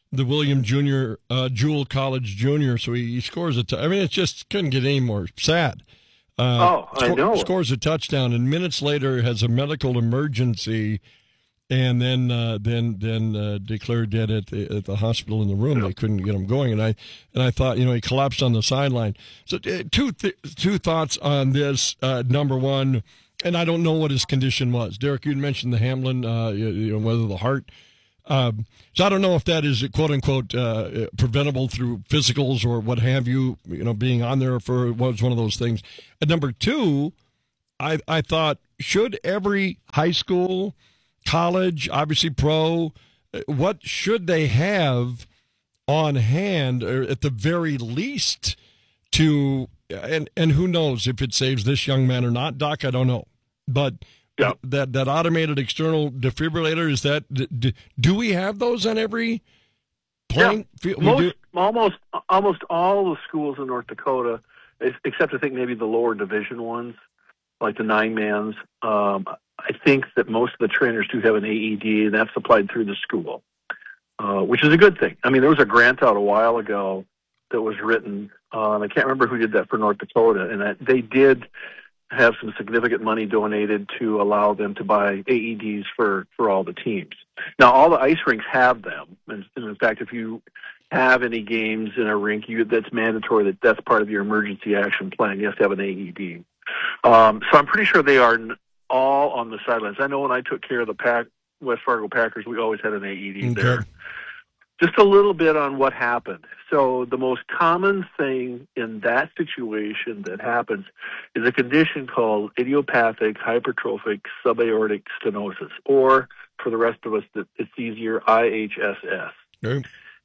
the William Junior Uh, Jewell College Junior So he, he scores a. T- I mean, it just couldn't get any more sad. Uh, oh, I sco- know. Scores a touchdown, and minutes later has a medical emergency, and then uh, then then uh, declared dead at the, at the hospital in the room. They couldn't get him going, and I and I thought, you know, he collapsed on the sideline. So uh, two th- two thoughts on this. Uh, number one, and I don't know what his condition was. Derek, you mentioned the Hamlin, uh, you, you know, whether the heart. Um, so I don't know if that is quote unquote uh, preventable through physicals or what have you. You know, being on there for was one of those things. And number two, I I thought, should every high school, college, obviously pro, what should they have on hand, or at the very least, to and and who knows if it saves this young man or not, Doc? I don't know, but. Yeah. That that automated external defibrillator, is that do, do we have those on every playing yeah. field? Most, almost almost all the schools in North Dakota, except I think maybe the lower division ones, like the nine mans. Um, I think that most of the trainers do have an A E D, and that's supplied through the school, uh, which is a good thing. I mean, there was a grant out a while ago that was written, uh, and I can't remember who did that for North Dakota, and that they did have some significant money donated to allow them to buy A E Ds for, for all the teams. Now, all the ice rinks have them. And, and in fact, if you have any games in a rink, you, that's mandatory that that's part of your emergency action plan. You have to have an A E D. Um, so I'm pretty sure they are all on the sidelines. I know when I took care of the Pack, West Fargo Packers, we always had an A E D okay. there. Just a little bit on what happened. So the most common thing in that situation that happens is a condition called idiopathic hypertrophic subaortic stenosis, or for the rest of us, it's easier, I H S S. Okay.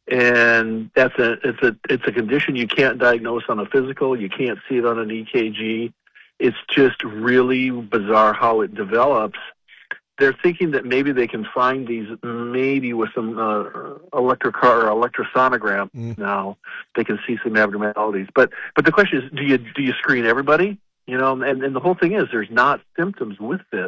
And that's a it's a it's a condition you can't diagnose on a physical. You can't see it on an E K G. It's just really bizarre how it develops. They're thinking that maybe they can find these maybe with some uh, electrocar or electrosonogram mm. now. They can see some abnormalities. But but the question is, do you do you screen everybody? You know, and, and the whole thing is there's not symptoms with this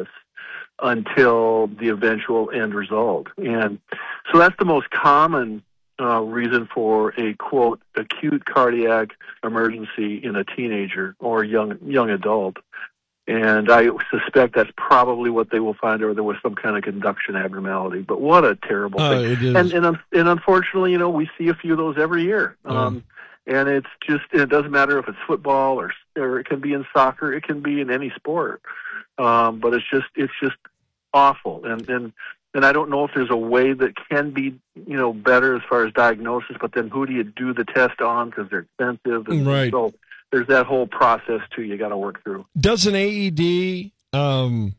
until the eventual end result. And so that's the most common uh, reason for a, quote, acute cardiac emergency in a teenager or young young adult. And I suspect that's probably what they will find, or there was some kind of conduction abnormality. But what a terrible uh, thing! It is. And, and and unfortunately, you know, we see a few of those every year. Um, and it's just it doesn't matter if it's football or or it can be in soccer, it can be in any sport. Um, but it's just it's just awful. And and and I don't know if there's a way that can be, you know, better as far as diagnosis. But then who do you do the test on, because they're expensive? And right. So there's that whole process too you got to work through. Does an A E D, um,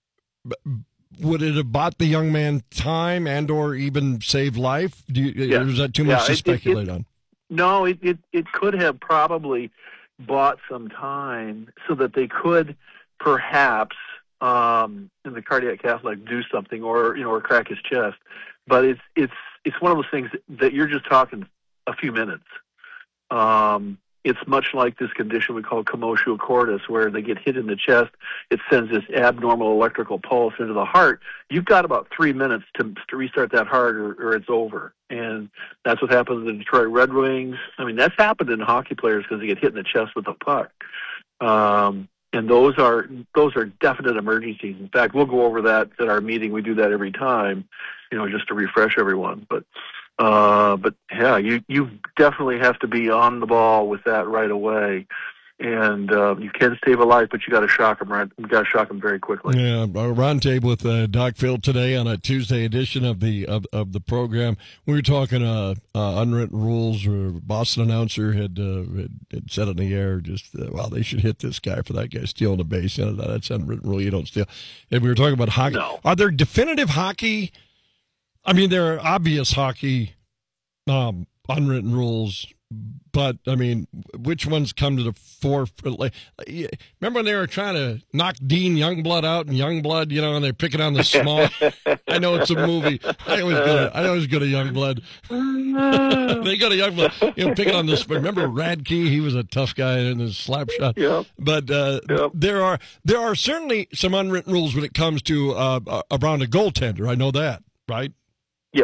would it have bought the young man time and or even save life? Do you, yeah. Or is that too much yeah, to it, speculate it, it, on? No, it, it it could have probably bought some time so that they could perhaps um, in the cardiac cath lab do something, or you know, or crack his chest. But it's it's it's one of those things that you're just talking a few minutes. Um, It's much like this condition we call commotio cordis, where they get hit in the chest. It sends this abnormal electrical pulse into the heart. You've got about three minutes to, to restart that heart, or, or it's over. And that's what happens in the Detroit Red Wings. I mean, that's happened in hockey players because they get hit in the chest with a puck. Um, and those are those are definite emergencies. In fact, we'll go over that at our meeting. We do that every time, you know, just to refresh everyone. But. Uh, but yeah, you, you definitely have to be on the ball with that right away. And, uh, you can save a life, but you got to shock them right. You got to shock them very quickly. Yeah. Our roundtable with, uh, Doc Phil today on a Tuesday edition of the, of, of the program. We were talking, uh, uh unwritten rules, or Boston announcer had, uh, had, had said on the air, just, uh, well, they should hit this guy for that guy stealing a base. You know, that's unwritten rule. You don't steal. And we were talking about hockey. No. Are there definitive hockey? I mean, there are obvious hockey um, unwritten rules, but, I mean, which ones come to the forefront? Like, remember when they were trying to knock Dean Youngblood out, and Youngblood, you know, and they're picking on the small? I know it's a movie. I always go to, I always go to Youngblood. They go to Youngblood, you know, picking on this. Remember Radke? He was a tough guy in his slap shot. Yep. But uh, yep. there are there are certainly some unwritten rules when it comes to uh, around a goaltender. I know that, right? Yes.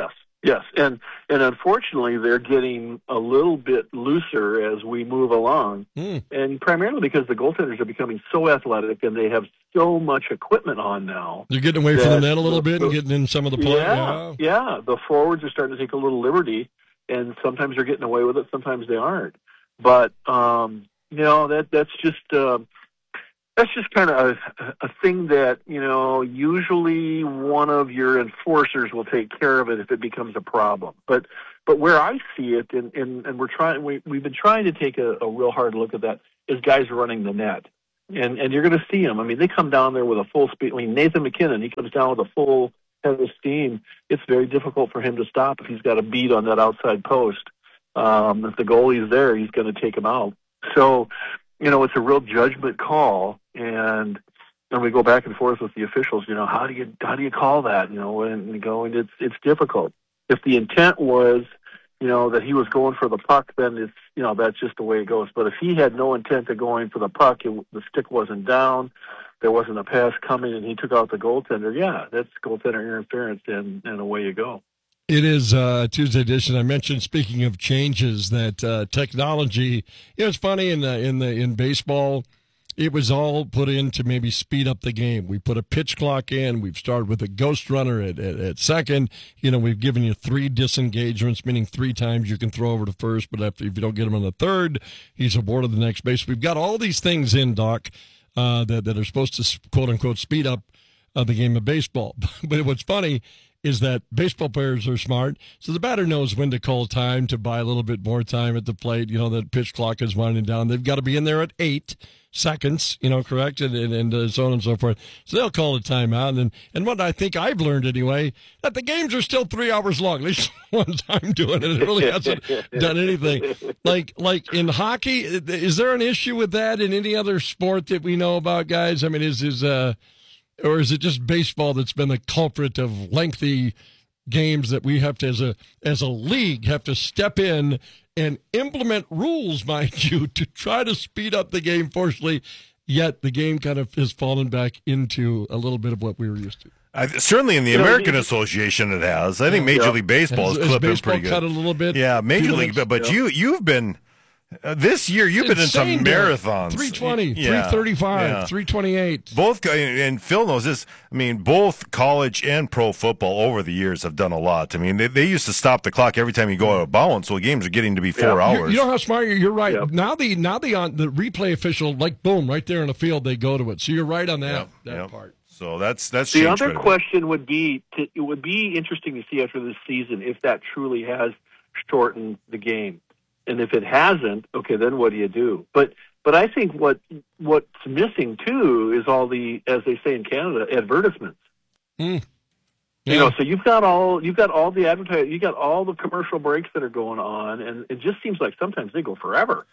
Yes, and and unfortunately, they're getting a little bit looser as we move along, mm. and primarily because the goaltenders are becoming so athletic and they have so much equipment on now. You're getting away from the net a little bit and getting in some of the play. Yeah, yeah, the forwards are starting to take a little liberty, and sometimes they're getting away with it, sometimes they aren't. But um, you know that that's just. Uh, That's just kind of a, a thing that, you know, usually one of your enforcers will take care of it if it becomes a problem. But but where I see it, and, and, and we're trying, we, we've been trying to take a, a real hard look at that, is guys running the net. And and you're going to see them. I mean, they come down there with a full speed. I mean, Nathan McKinnon, he comes down with a full head of steam. It's very difficult for him to stop if he's got a beat on that outside post. Um, if the goalie's there, he's going to take him out. So, you know, it's a real judgment call, and and we go back and forth with the officials. You know, how do you how do you call that? You know, and go and it's it's difficult. If the intent was, you know, that he was going for the puck, then it's you know that's just the way it goes. But if he had no intent of going for the puck, it, the stick wasn't down, there wasn't a pass coming, and he took out the goaltender. Yeah, that's goaltender interference, and and away you go. It is uh, Tuesday edition. I mentioned, speaking of changes, that uh, technology. You know, it's funny in the, in the in baseball, it was all put in to maybe speed up the game. We put a pitch clock in. We've started with a ghost runner at, at, at second. You know, we've given you three disengagements, meaning three times you can throw over to first. But if, if you don't get him on the third, he's aboard of the next base. We've got all these things in, Doc, uh, that that are supposed to quote unquote speed up uh, the game of baseball. But what's funny is that baseball players are smart, so the batter knows when to call time to buy a little bit more time at the plate. You know, that pitch clock is winding down. They've got to be in there at eight seconds, you know, correct, and, and, and uh, so on and so forth. So they'll call a timeout. And, and what I think I've learned anyway, that the games are still three hours long. At least one time doing it. It really hasn't done anything. Like, like in hockey, is there an issue with that in any other sport that we know about, guys? I mean, is, is, uh, or is it just baseball that's been the culprit of lengthy games that we have to, as a as a league, have to step in and implement rules, mind you, to try to speed up the game forcefully, yet the game kind of has fallen back into a little bit of what we were used to. I, certainly in the American Association it has. I think Major yeah. League Baseball has, is clipping has baseball pretty good. Cut a little bit. Yeah, Major Two League, minutes. but yeah. you, you've been... Uh, this year, you've been in some Insane, marathons. three twenty, yeah. three thirty-five, yeah. three twenty-eight. Both, and Phil knows this, I mean, both college and pro football over the years have done a lot. I mean, they, they used to stop the clock every time you go out of bounds, so games are getting to be four yeah. hours. You, you know how smart you're, you're right. Yep. Now the now the on the replay official, like, boom, right there in the field, they go to it. So you're right on that, Yep. that Yep. part. So that's that's the changed other quite a bit. question would be to, it would be interesting to see after this season if that truly has shortened the game. And if it hasn't, okay, then what do you do? But but I think what what's missing too is all the, as they say in Canada, advertisements. Mm. You Yeah. know, so you've got all you've got all the advertising, you got all the commercial breaks that are going on, and it just seems like sometimes they go forever,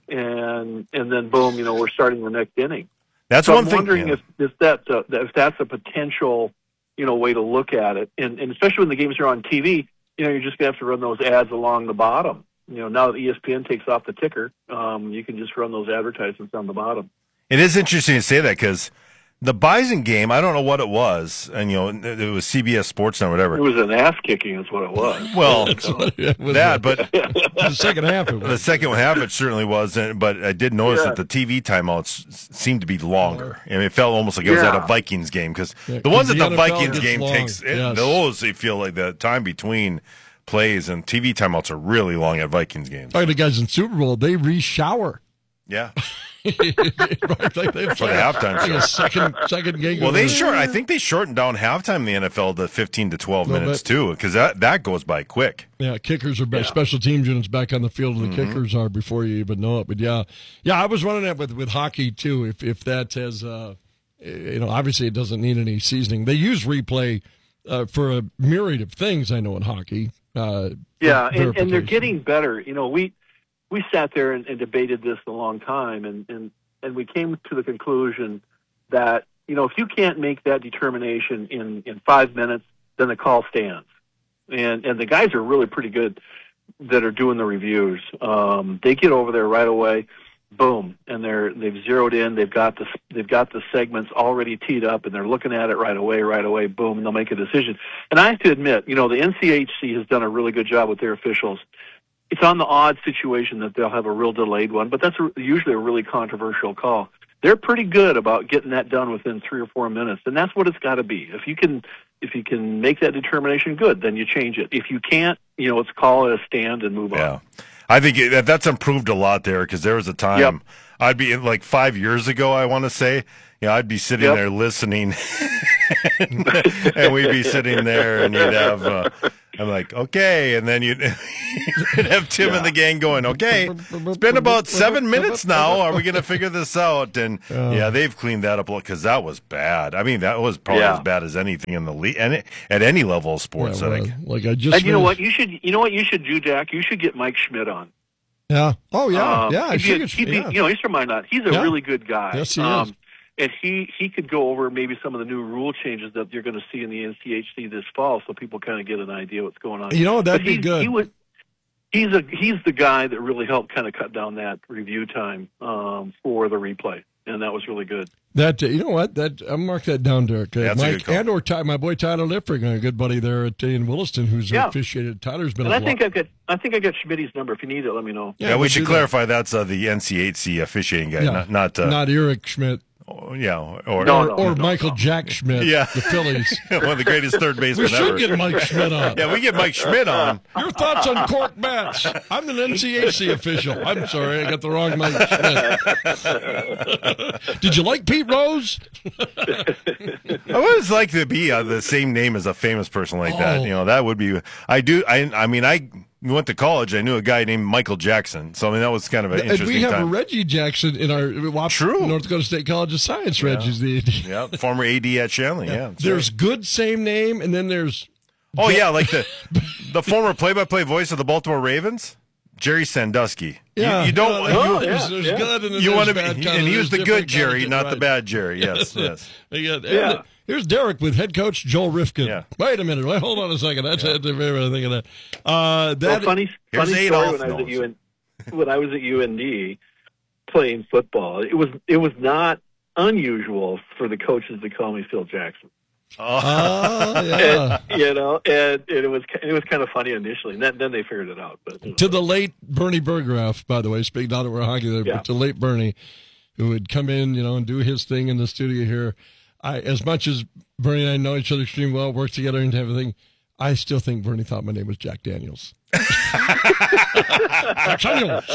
and and then boom, you know, we're starting the next inning. That's so one I'm thing. wondering yeah. if if that's a, if that's a potential, you know, way to look at it, and and especially when the games are on T V, you know, you're just gonna have to run those ads along the bottom. You know, now that E S P N takes off the ticker, um, you can just run those advertisements on the bottom. It is interesting to say that because the Bison game, I don't know what it was, and you know, it was C B S Sports or whatever. It was an ass kicking, is what it was. Well, It was that, a- but the second half it was. the second half it certainly was. and- But I did notice Yeah. that the T V timeouts s- seemed to be longer. I mean, it felt almost like it was at a Yeah. Vikings game because Yeah, the ones 'cause that the the N F L Vikings gets game long. takes, it- Yes. those they feel like the time between plays and T V timeouts are really long at Vikings games. Talking to guys in Super Bowl, they re-shower. Yeah. right, like they For the halftime like show. a second, second game. Well, they goes- short. I think they shortened down halftime in the N F L to fifteen to twelve Little minutes bit. too, because that, that goes by quick. Yeah, kickers are back. Special teams units back on the field. The Mhm. kickers are before you even know it. But yeah, yeah, I was running that with, with hockey too. If if that has, uh, you know, obviously it doesn't need any seasoning. They use replay uh, for a myriad of things. I know in hockey. Uh, Yeah, and, and they're verification. getting better. You know, we we sat there and, and debated this a long time, and, and, and we came to the conclusion that, you know, if you can't make that determination in, in five minutes, then the call stands. And and the guys are really pretty good that are doing the reviews. Um, they get over there right away. boom, and they're they've zeroed in. They've got the they've got the segments already teed up, and they're looking at it right away, right away, boom, and they'll make a decision. And I have to admit, you know, the N C H C has done a really good job with their officials. It's on the odd situation that they'll have a real delayed one, but that's a, usually a really controversial call. They're pretty good about getting that done within three or four minutes, and that's what it's got to be. If you can, if you can make that determination, good, then you change it. If you can't, you know, let's call it a stand and move Yeah. on. I think it, that's improved a lot there because there was a time Yep. I'd be like five years ago, I want to say, you know, I'd be sitting Yep. there listening and, and we'd be sitting there and you'd have, uh, I'm like, okay. And then you'd, you'd have Tim Yeah. and the gang going, okay, it's been about seven minutes now. Are we going to figure this out? And Uh. yeah, they've cleaned that up because that was bad. I mean, that was probably Yeah. as bad as anything in the league and at any level of sports, Yeah, I well, think. like I just And you know finished- what? You should, you know what you should do, Jack? You should get Mike Schmidt on. Yeah. Oh, yeah. Um, yeah. I he'd be a- should, he'd be- yeah. You know, he's from Minot. He's a Yeah. really good guy. Yes, he um, is. And he, he could go over maybe some of the new rule changes that you're going to see in the N C H C this fall, so people kind of get an idea what's going on. You know, that'd But be he, good. He would, he's a he's the guy that really helped kind of cut down that review time um, for the replay, and that was really good. That uh, you know what that I'll mark that down, Derek. Uh, Yeah, that's a Mike good call. and or Ty, my boy Tyler Liffring, a good buddy there at in Williston, who's Yeah. officiated. Tyler's been And a I lot. think I've got I think I got Schmidt's number. If you need it, let me know. Yeah, we we'll should do that. clarify that's uh, the N C H C officiating guy, Yeah. not not, uh, not Eric Schmidt. Oh, yeah, or or, or Michael Jack Schmidt, Yeah. the Phillies. One of the greatest third basemen We should ever. get Mike Schmidt on. Yeah, we get Mike Schmidt on. Your thoughts on cork bats? I'm an N C H C official. I'm sorry, I got the wrong Mike Schmidt. Did you like Pete Rose? I always like to be uh, the same name as a famous person like that. Oh. You know, that would be. I do. I. I mean, I went to college. I knew a guy named Michael Jackson. So I mean, that was kind of an And interesting we have time. a Reggie Jackson in our True. North Dakota State College of Science. Yeah. Reggie's the yeah, former A D at Shanley. Yeah, that's There's right. good same name, and then there's Oh yeah, like the the former play-by-play voice of the Baltimore Ravens, Jerry Sandusky. Yeah. you, you don't. Yeah, you, there's- there's good and then you there's want to bad be, kind and of- he was the there's good different Jerry, kind of not get the right. bad Jerry. Yes, yes. Yeah. Yeah. Here's Derek with head coach Joel Rifkin. Wait a minute. Wait, hold on a second. That's yeah. the very thing of that. Uh, that well, funny, Here's funny Adolf. story when I was No. at U N, when I was at U N D playing football. It was it was not unusual for the coaches to call me Phil Jackson. Oh, yeah. And, you know, and, and it was it was kind of funny initially, and then, then they figured it out. But you know. To the late Bernie Berggraf, by the way, speaking now that we're hockey there, Yeah. but to late Bernie, who would come in, you know, and do his thing in the studio here. I, as much as Bernie and I know each other extremely well, work together and everything, I still think Bernie thought my name was Jack Daniels. Jack Daniels.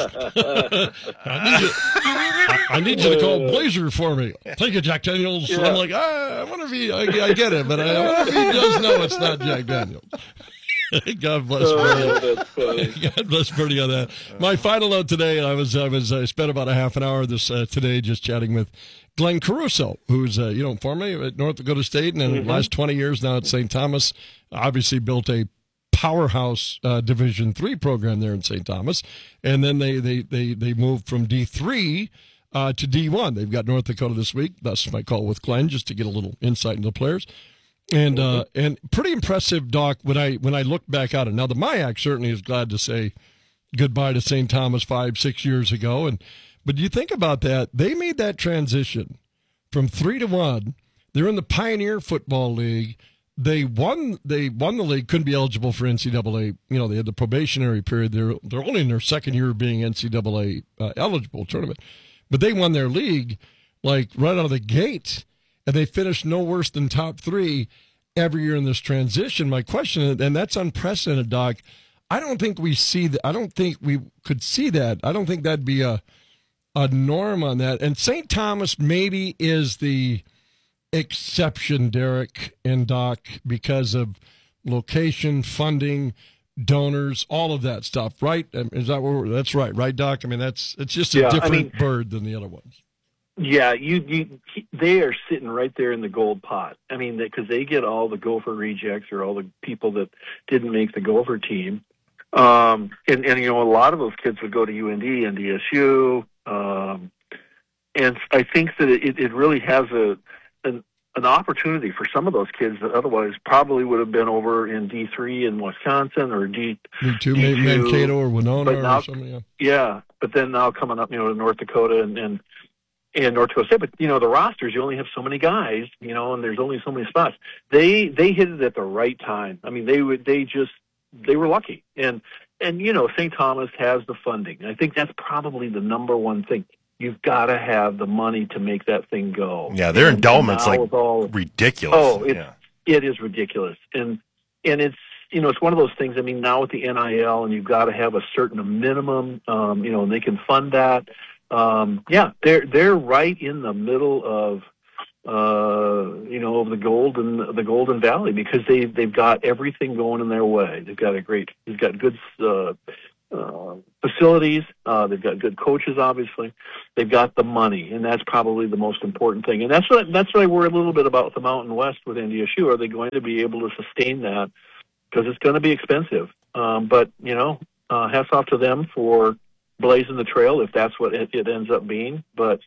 I need you. I, I need you to call Blazer for me. Thank you, Jack Daniels. Yeah. I'm like, ah, I wonder if he. I, I get it, but I wonder if he does know it's not Jack Daniels. God bless Oh, Bernie. that's funny. God bless Bernie on that. My final note today, I was I was I spent about a half an hour this uh, today just chatting with Glenn Caruso, who's uh, you know formerly at North Dakota State and in Mm-hmm. the last twenty years now at Saint Thomas. Obviously built a powerhouse uh, Division three program there in Saint Thomas, and then they they they they moved from D three uh, to D one. They've got North Dakota this week. That's my call with Glenn just to get a little insight into the players. And uh, and pretty impressive, Doc. When I when I look back at it now, the M I A C certainly is glad to say goodbye to Saint Thomas five six years ago. And but you think about that, they made that transition from three to one. They're in the Pioneer Football League. They won. They won the league. Couldn't be eligible for N C double A. You know, they had the probationary period. They're they're only in their second year of being N C double A uh, eligible tournament, but they won their league like right out of the gate. And they finished no worse than top three every year in this transition. My question, and that's unprecedented, Doc. I don't think we see that. I don't think we could see that. I don't think that'd be a a norm on that. And Saint Thomas maybe is the exception, Derek and Doc, because of location, funding, donors, all of that stuff. Right? Is that what we're, that's right? Right, Doc? I mean, that's it's just a Yeah, I different mean- bird than the other ones. Yeah, you, you they are sitting right there in the gold pot. I mean, because they get all the Gopher rejects or all the people that didn't make the Gopher team. Um, and, and, you know, a lot of those kids would go to U N D and D S U. Um, and I think that it, it really has a an, an opportunity for some of those kids that otherwise probably would have been over in D three in Wisconsin or D Me too, D two, Mankato or Winona but now- or something. Yeah. Yeah, but then now coming up, you know, to North Dakota and, and and North Dakota State. But you know, the rosters, you only have so many guys, you know, and there's only so many spots. They they hit it at the right time. I mean, they would they just they were lucky, and and you know, Saint Thomas has the funding. I think that's probably the number one thing. You've got to have the money to make that thing go. Yeah, their and endowment's like all, ridiculous. Oh, it's, yeah. it is ridiculous, and and it's you know it's one of those things. I mean, now with the N I L, and you've got to have a certain minimum, um, you know, and they can fund that. Um, yeah, they're they're right in the middle of uh, you know of the golden the Golden Valley because they they've got everything going in their way. They've got a great, they've got good uh, uh, facilities. Uh, they've got good coaches, obviously. They've got the money, and that's probably the most important thing. And that's what that's what I worry a little bit about the Mountain West with N D S U. Are they going to be able to sustain that? Because it's going to be expensive. Um, but you know, uh, hats off to them for blazing the trail if that's what it, it ends up being. But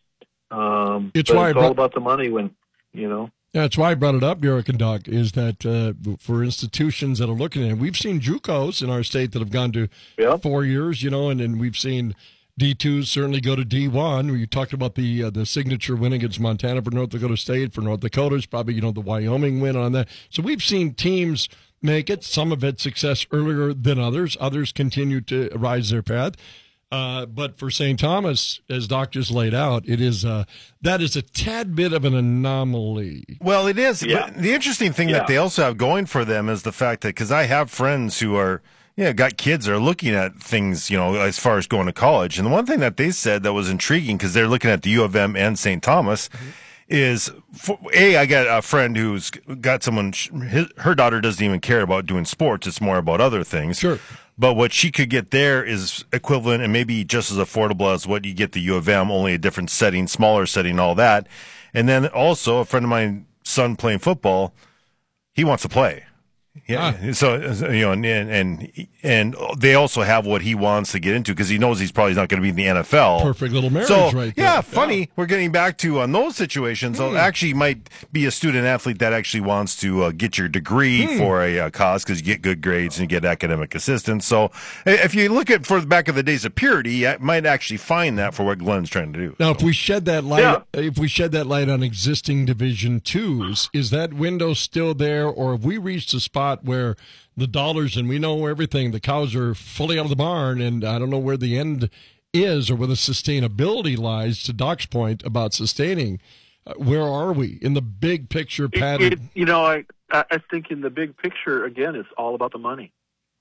um, it's, but why it's brought, all about the money when you know. That's why I brought it up, Derek and Doc, is that uh, for institutions that are looking at it, we've seen JUCOs in our state that have gone to yep. four years, you know, and, and we've seen D twos certainly go to D one. You talked about the uh, the signature win against Montana for North Dakota State. For North Dakota's probably, you know, the Wyoming win on that. So we've seen teams make it. Some have had success earlier than others. Others continue to rise their path. Uh, but for Saint Thomas, as Doc just laid out, it is uh, that is a tad bit of an anomaly. Well, it is. Yeah. But the interesting thing Yeah. that they also have going for them is the fact that, because I have friends who are, yeah, got kids that are looking at things, you know, as far as going to college. And the one thing that they said that was intriguing, because they're looking at the U of M and Saint Thomas, mm-hmm. is, for, A, I got a friend who's got someone, his, her daughter doesn't even care about doing sports. It's more about other things. Sure. But what she could get there is equivalent and maybe just as affordable as what you get the U of M, only a different setting, smaller setting, all that. And then also a friend of mine's son playing football, he wants to play. Yeah, ah. so you know, and, and and they also have what he wants to get into because he knows he's probably not going to be in the N F L. Perfect little marriage, so, right there. Yeah, funny. Yeah. We're getting back to on those situations. Hmm. So actually, might be a student athlete that actually wants to uh, get your degree hmm. for a uh, cause because you get good grades and you get academic assistance. So if you look at for the back of the days of purity, you might actually find that for what Glenn's trying to do. Now, so. if we shed that light, yeah. if we shed that light on existing Division Twos, is that window still there, or have we reached a spot where the dollars, and we know everything, the cows are fully out of the barn, and I don't know where the end is or where the sustainability lies, to Doc's point about sustaining. Uh, where are we in the big picture pattern? It, it, you know, I I think in the big picture, again, it's all about the money.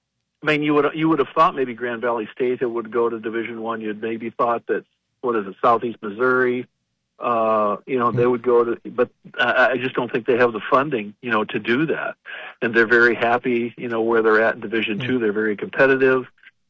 I mean, you would you would have thought maybe Grand Valley State it would go to Division One. You'd maybe thought that, what is it, Southeast Missouri, Uh, you know, they would go to, but I just don't think they have the funding, you know, to do that. And they're very happy, you know, where they're at in Division Two. They're very competitive,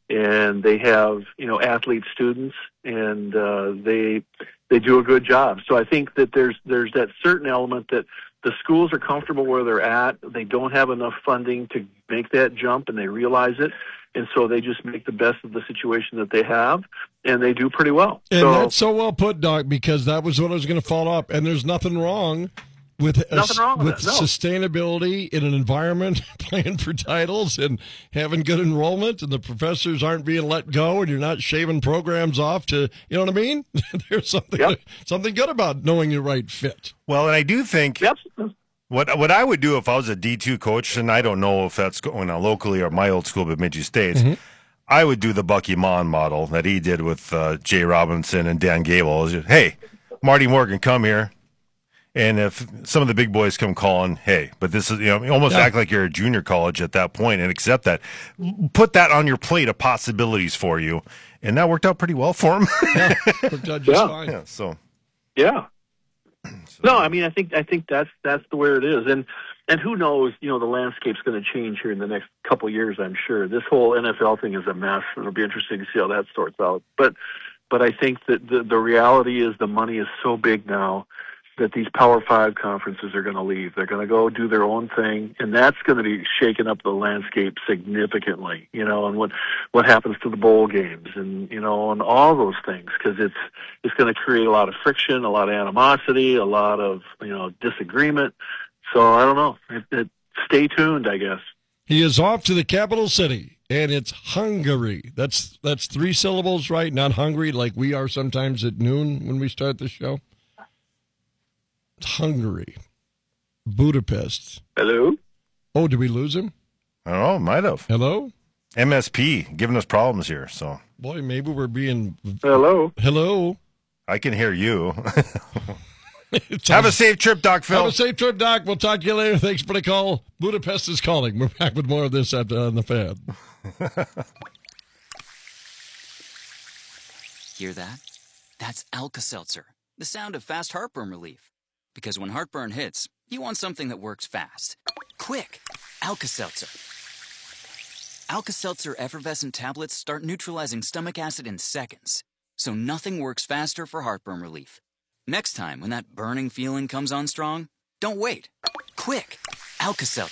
and they have, you know, athlete students, and uh, they they do a good job. So I think that there's there's that certain element that the schools are comfortable where they're at. They don't have enough funding to make that jump, and they realize it. And so they just make the best of the situation that they have, and they do pretty well. And so, that's so well put, Doc, because that was what I was going to follow up. And there's nothing wrong with nothing a, wrong with, with no. sustainability in an environment, playing for titles and having good enrollment, and the professors aren't being let go, and you're not shaving programs off to, you know what I mean? There's something yep. something good about knowing your right fit. Well, and I do think. Yep. What what I would do if I was a D two coach, and I don't know if that's going on locally or my old school, Bemidji States, mm-hmm. I would do the Bucky Mon model that he did with uh, Jay Robinson and Dan Gable. Just, hey, Marty Morgan, come here. And if some of the big boys come calling, hey, but this is, you know, almost yeah. act like you're a junior college at that point and accept that. Put that on your plate of possibilities for you. And that worked out pretty well for him. yeah, worked out just yeah. fine. Yeah, so. Yeah. No, I mean, I think I think that's that's the way it is, and and who knows? You know, the landscape's going to change here in the next couple of years. I'm sure this whole N F L thing is a mess. It'll be interesting to see how that sorts out. But but I think that the the reality is the money is so big now that these Power Five conferences are going to leave. They're going to go do their own thing, and that's going to be shaking up the landscape significantly. You know, and what what happens to the bowl games, and you know, and all those things, because it's it's going to create a lot of friction, a lot of animosity, a lot of you know disagreement. So I don't know. It, it, stay tuned, I guess. He is off to the capital city and it's Hungary. That's that's three syllables, right? Not hungry like we are sometimes at noon when we start the show. It's Hungary. Budapest. Hello? Oh, did we lose him? I don't know. Might have. Hello? M S P giving us problems here. So Boy, maybe we're being... Hello? Hello? I can hear you. Have a safe trip, Doc Phil. Have a safe trip, Doc. We'll talk to you later. Thanks for the call. Budapest is calling. We're back with more of this at, uh, on the Fan. Hear that? That's Alka-Seltzer, the sound of fast heartburn relief. Because when heartburn hits, you want something that works fast. Quick! Alka-Seltzer. Alka-Seltzer effervescent tablets start neutralizing stomach acid in seconds. So nothing works faster for heartburn relief. Next time when that burning feeling comes on strong, don't wait. Quick! Alka-Seltzer.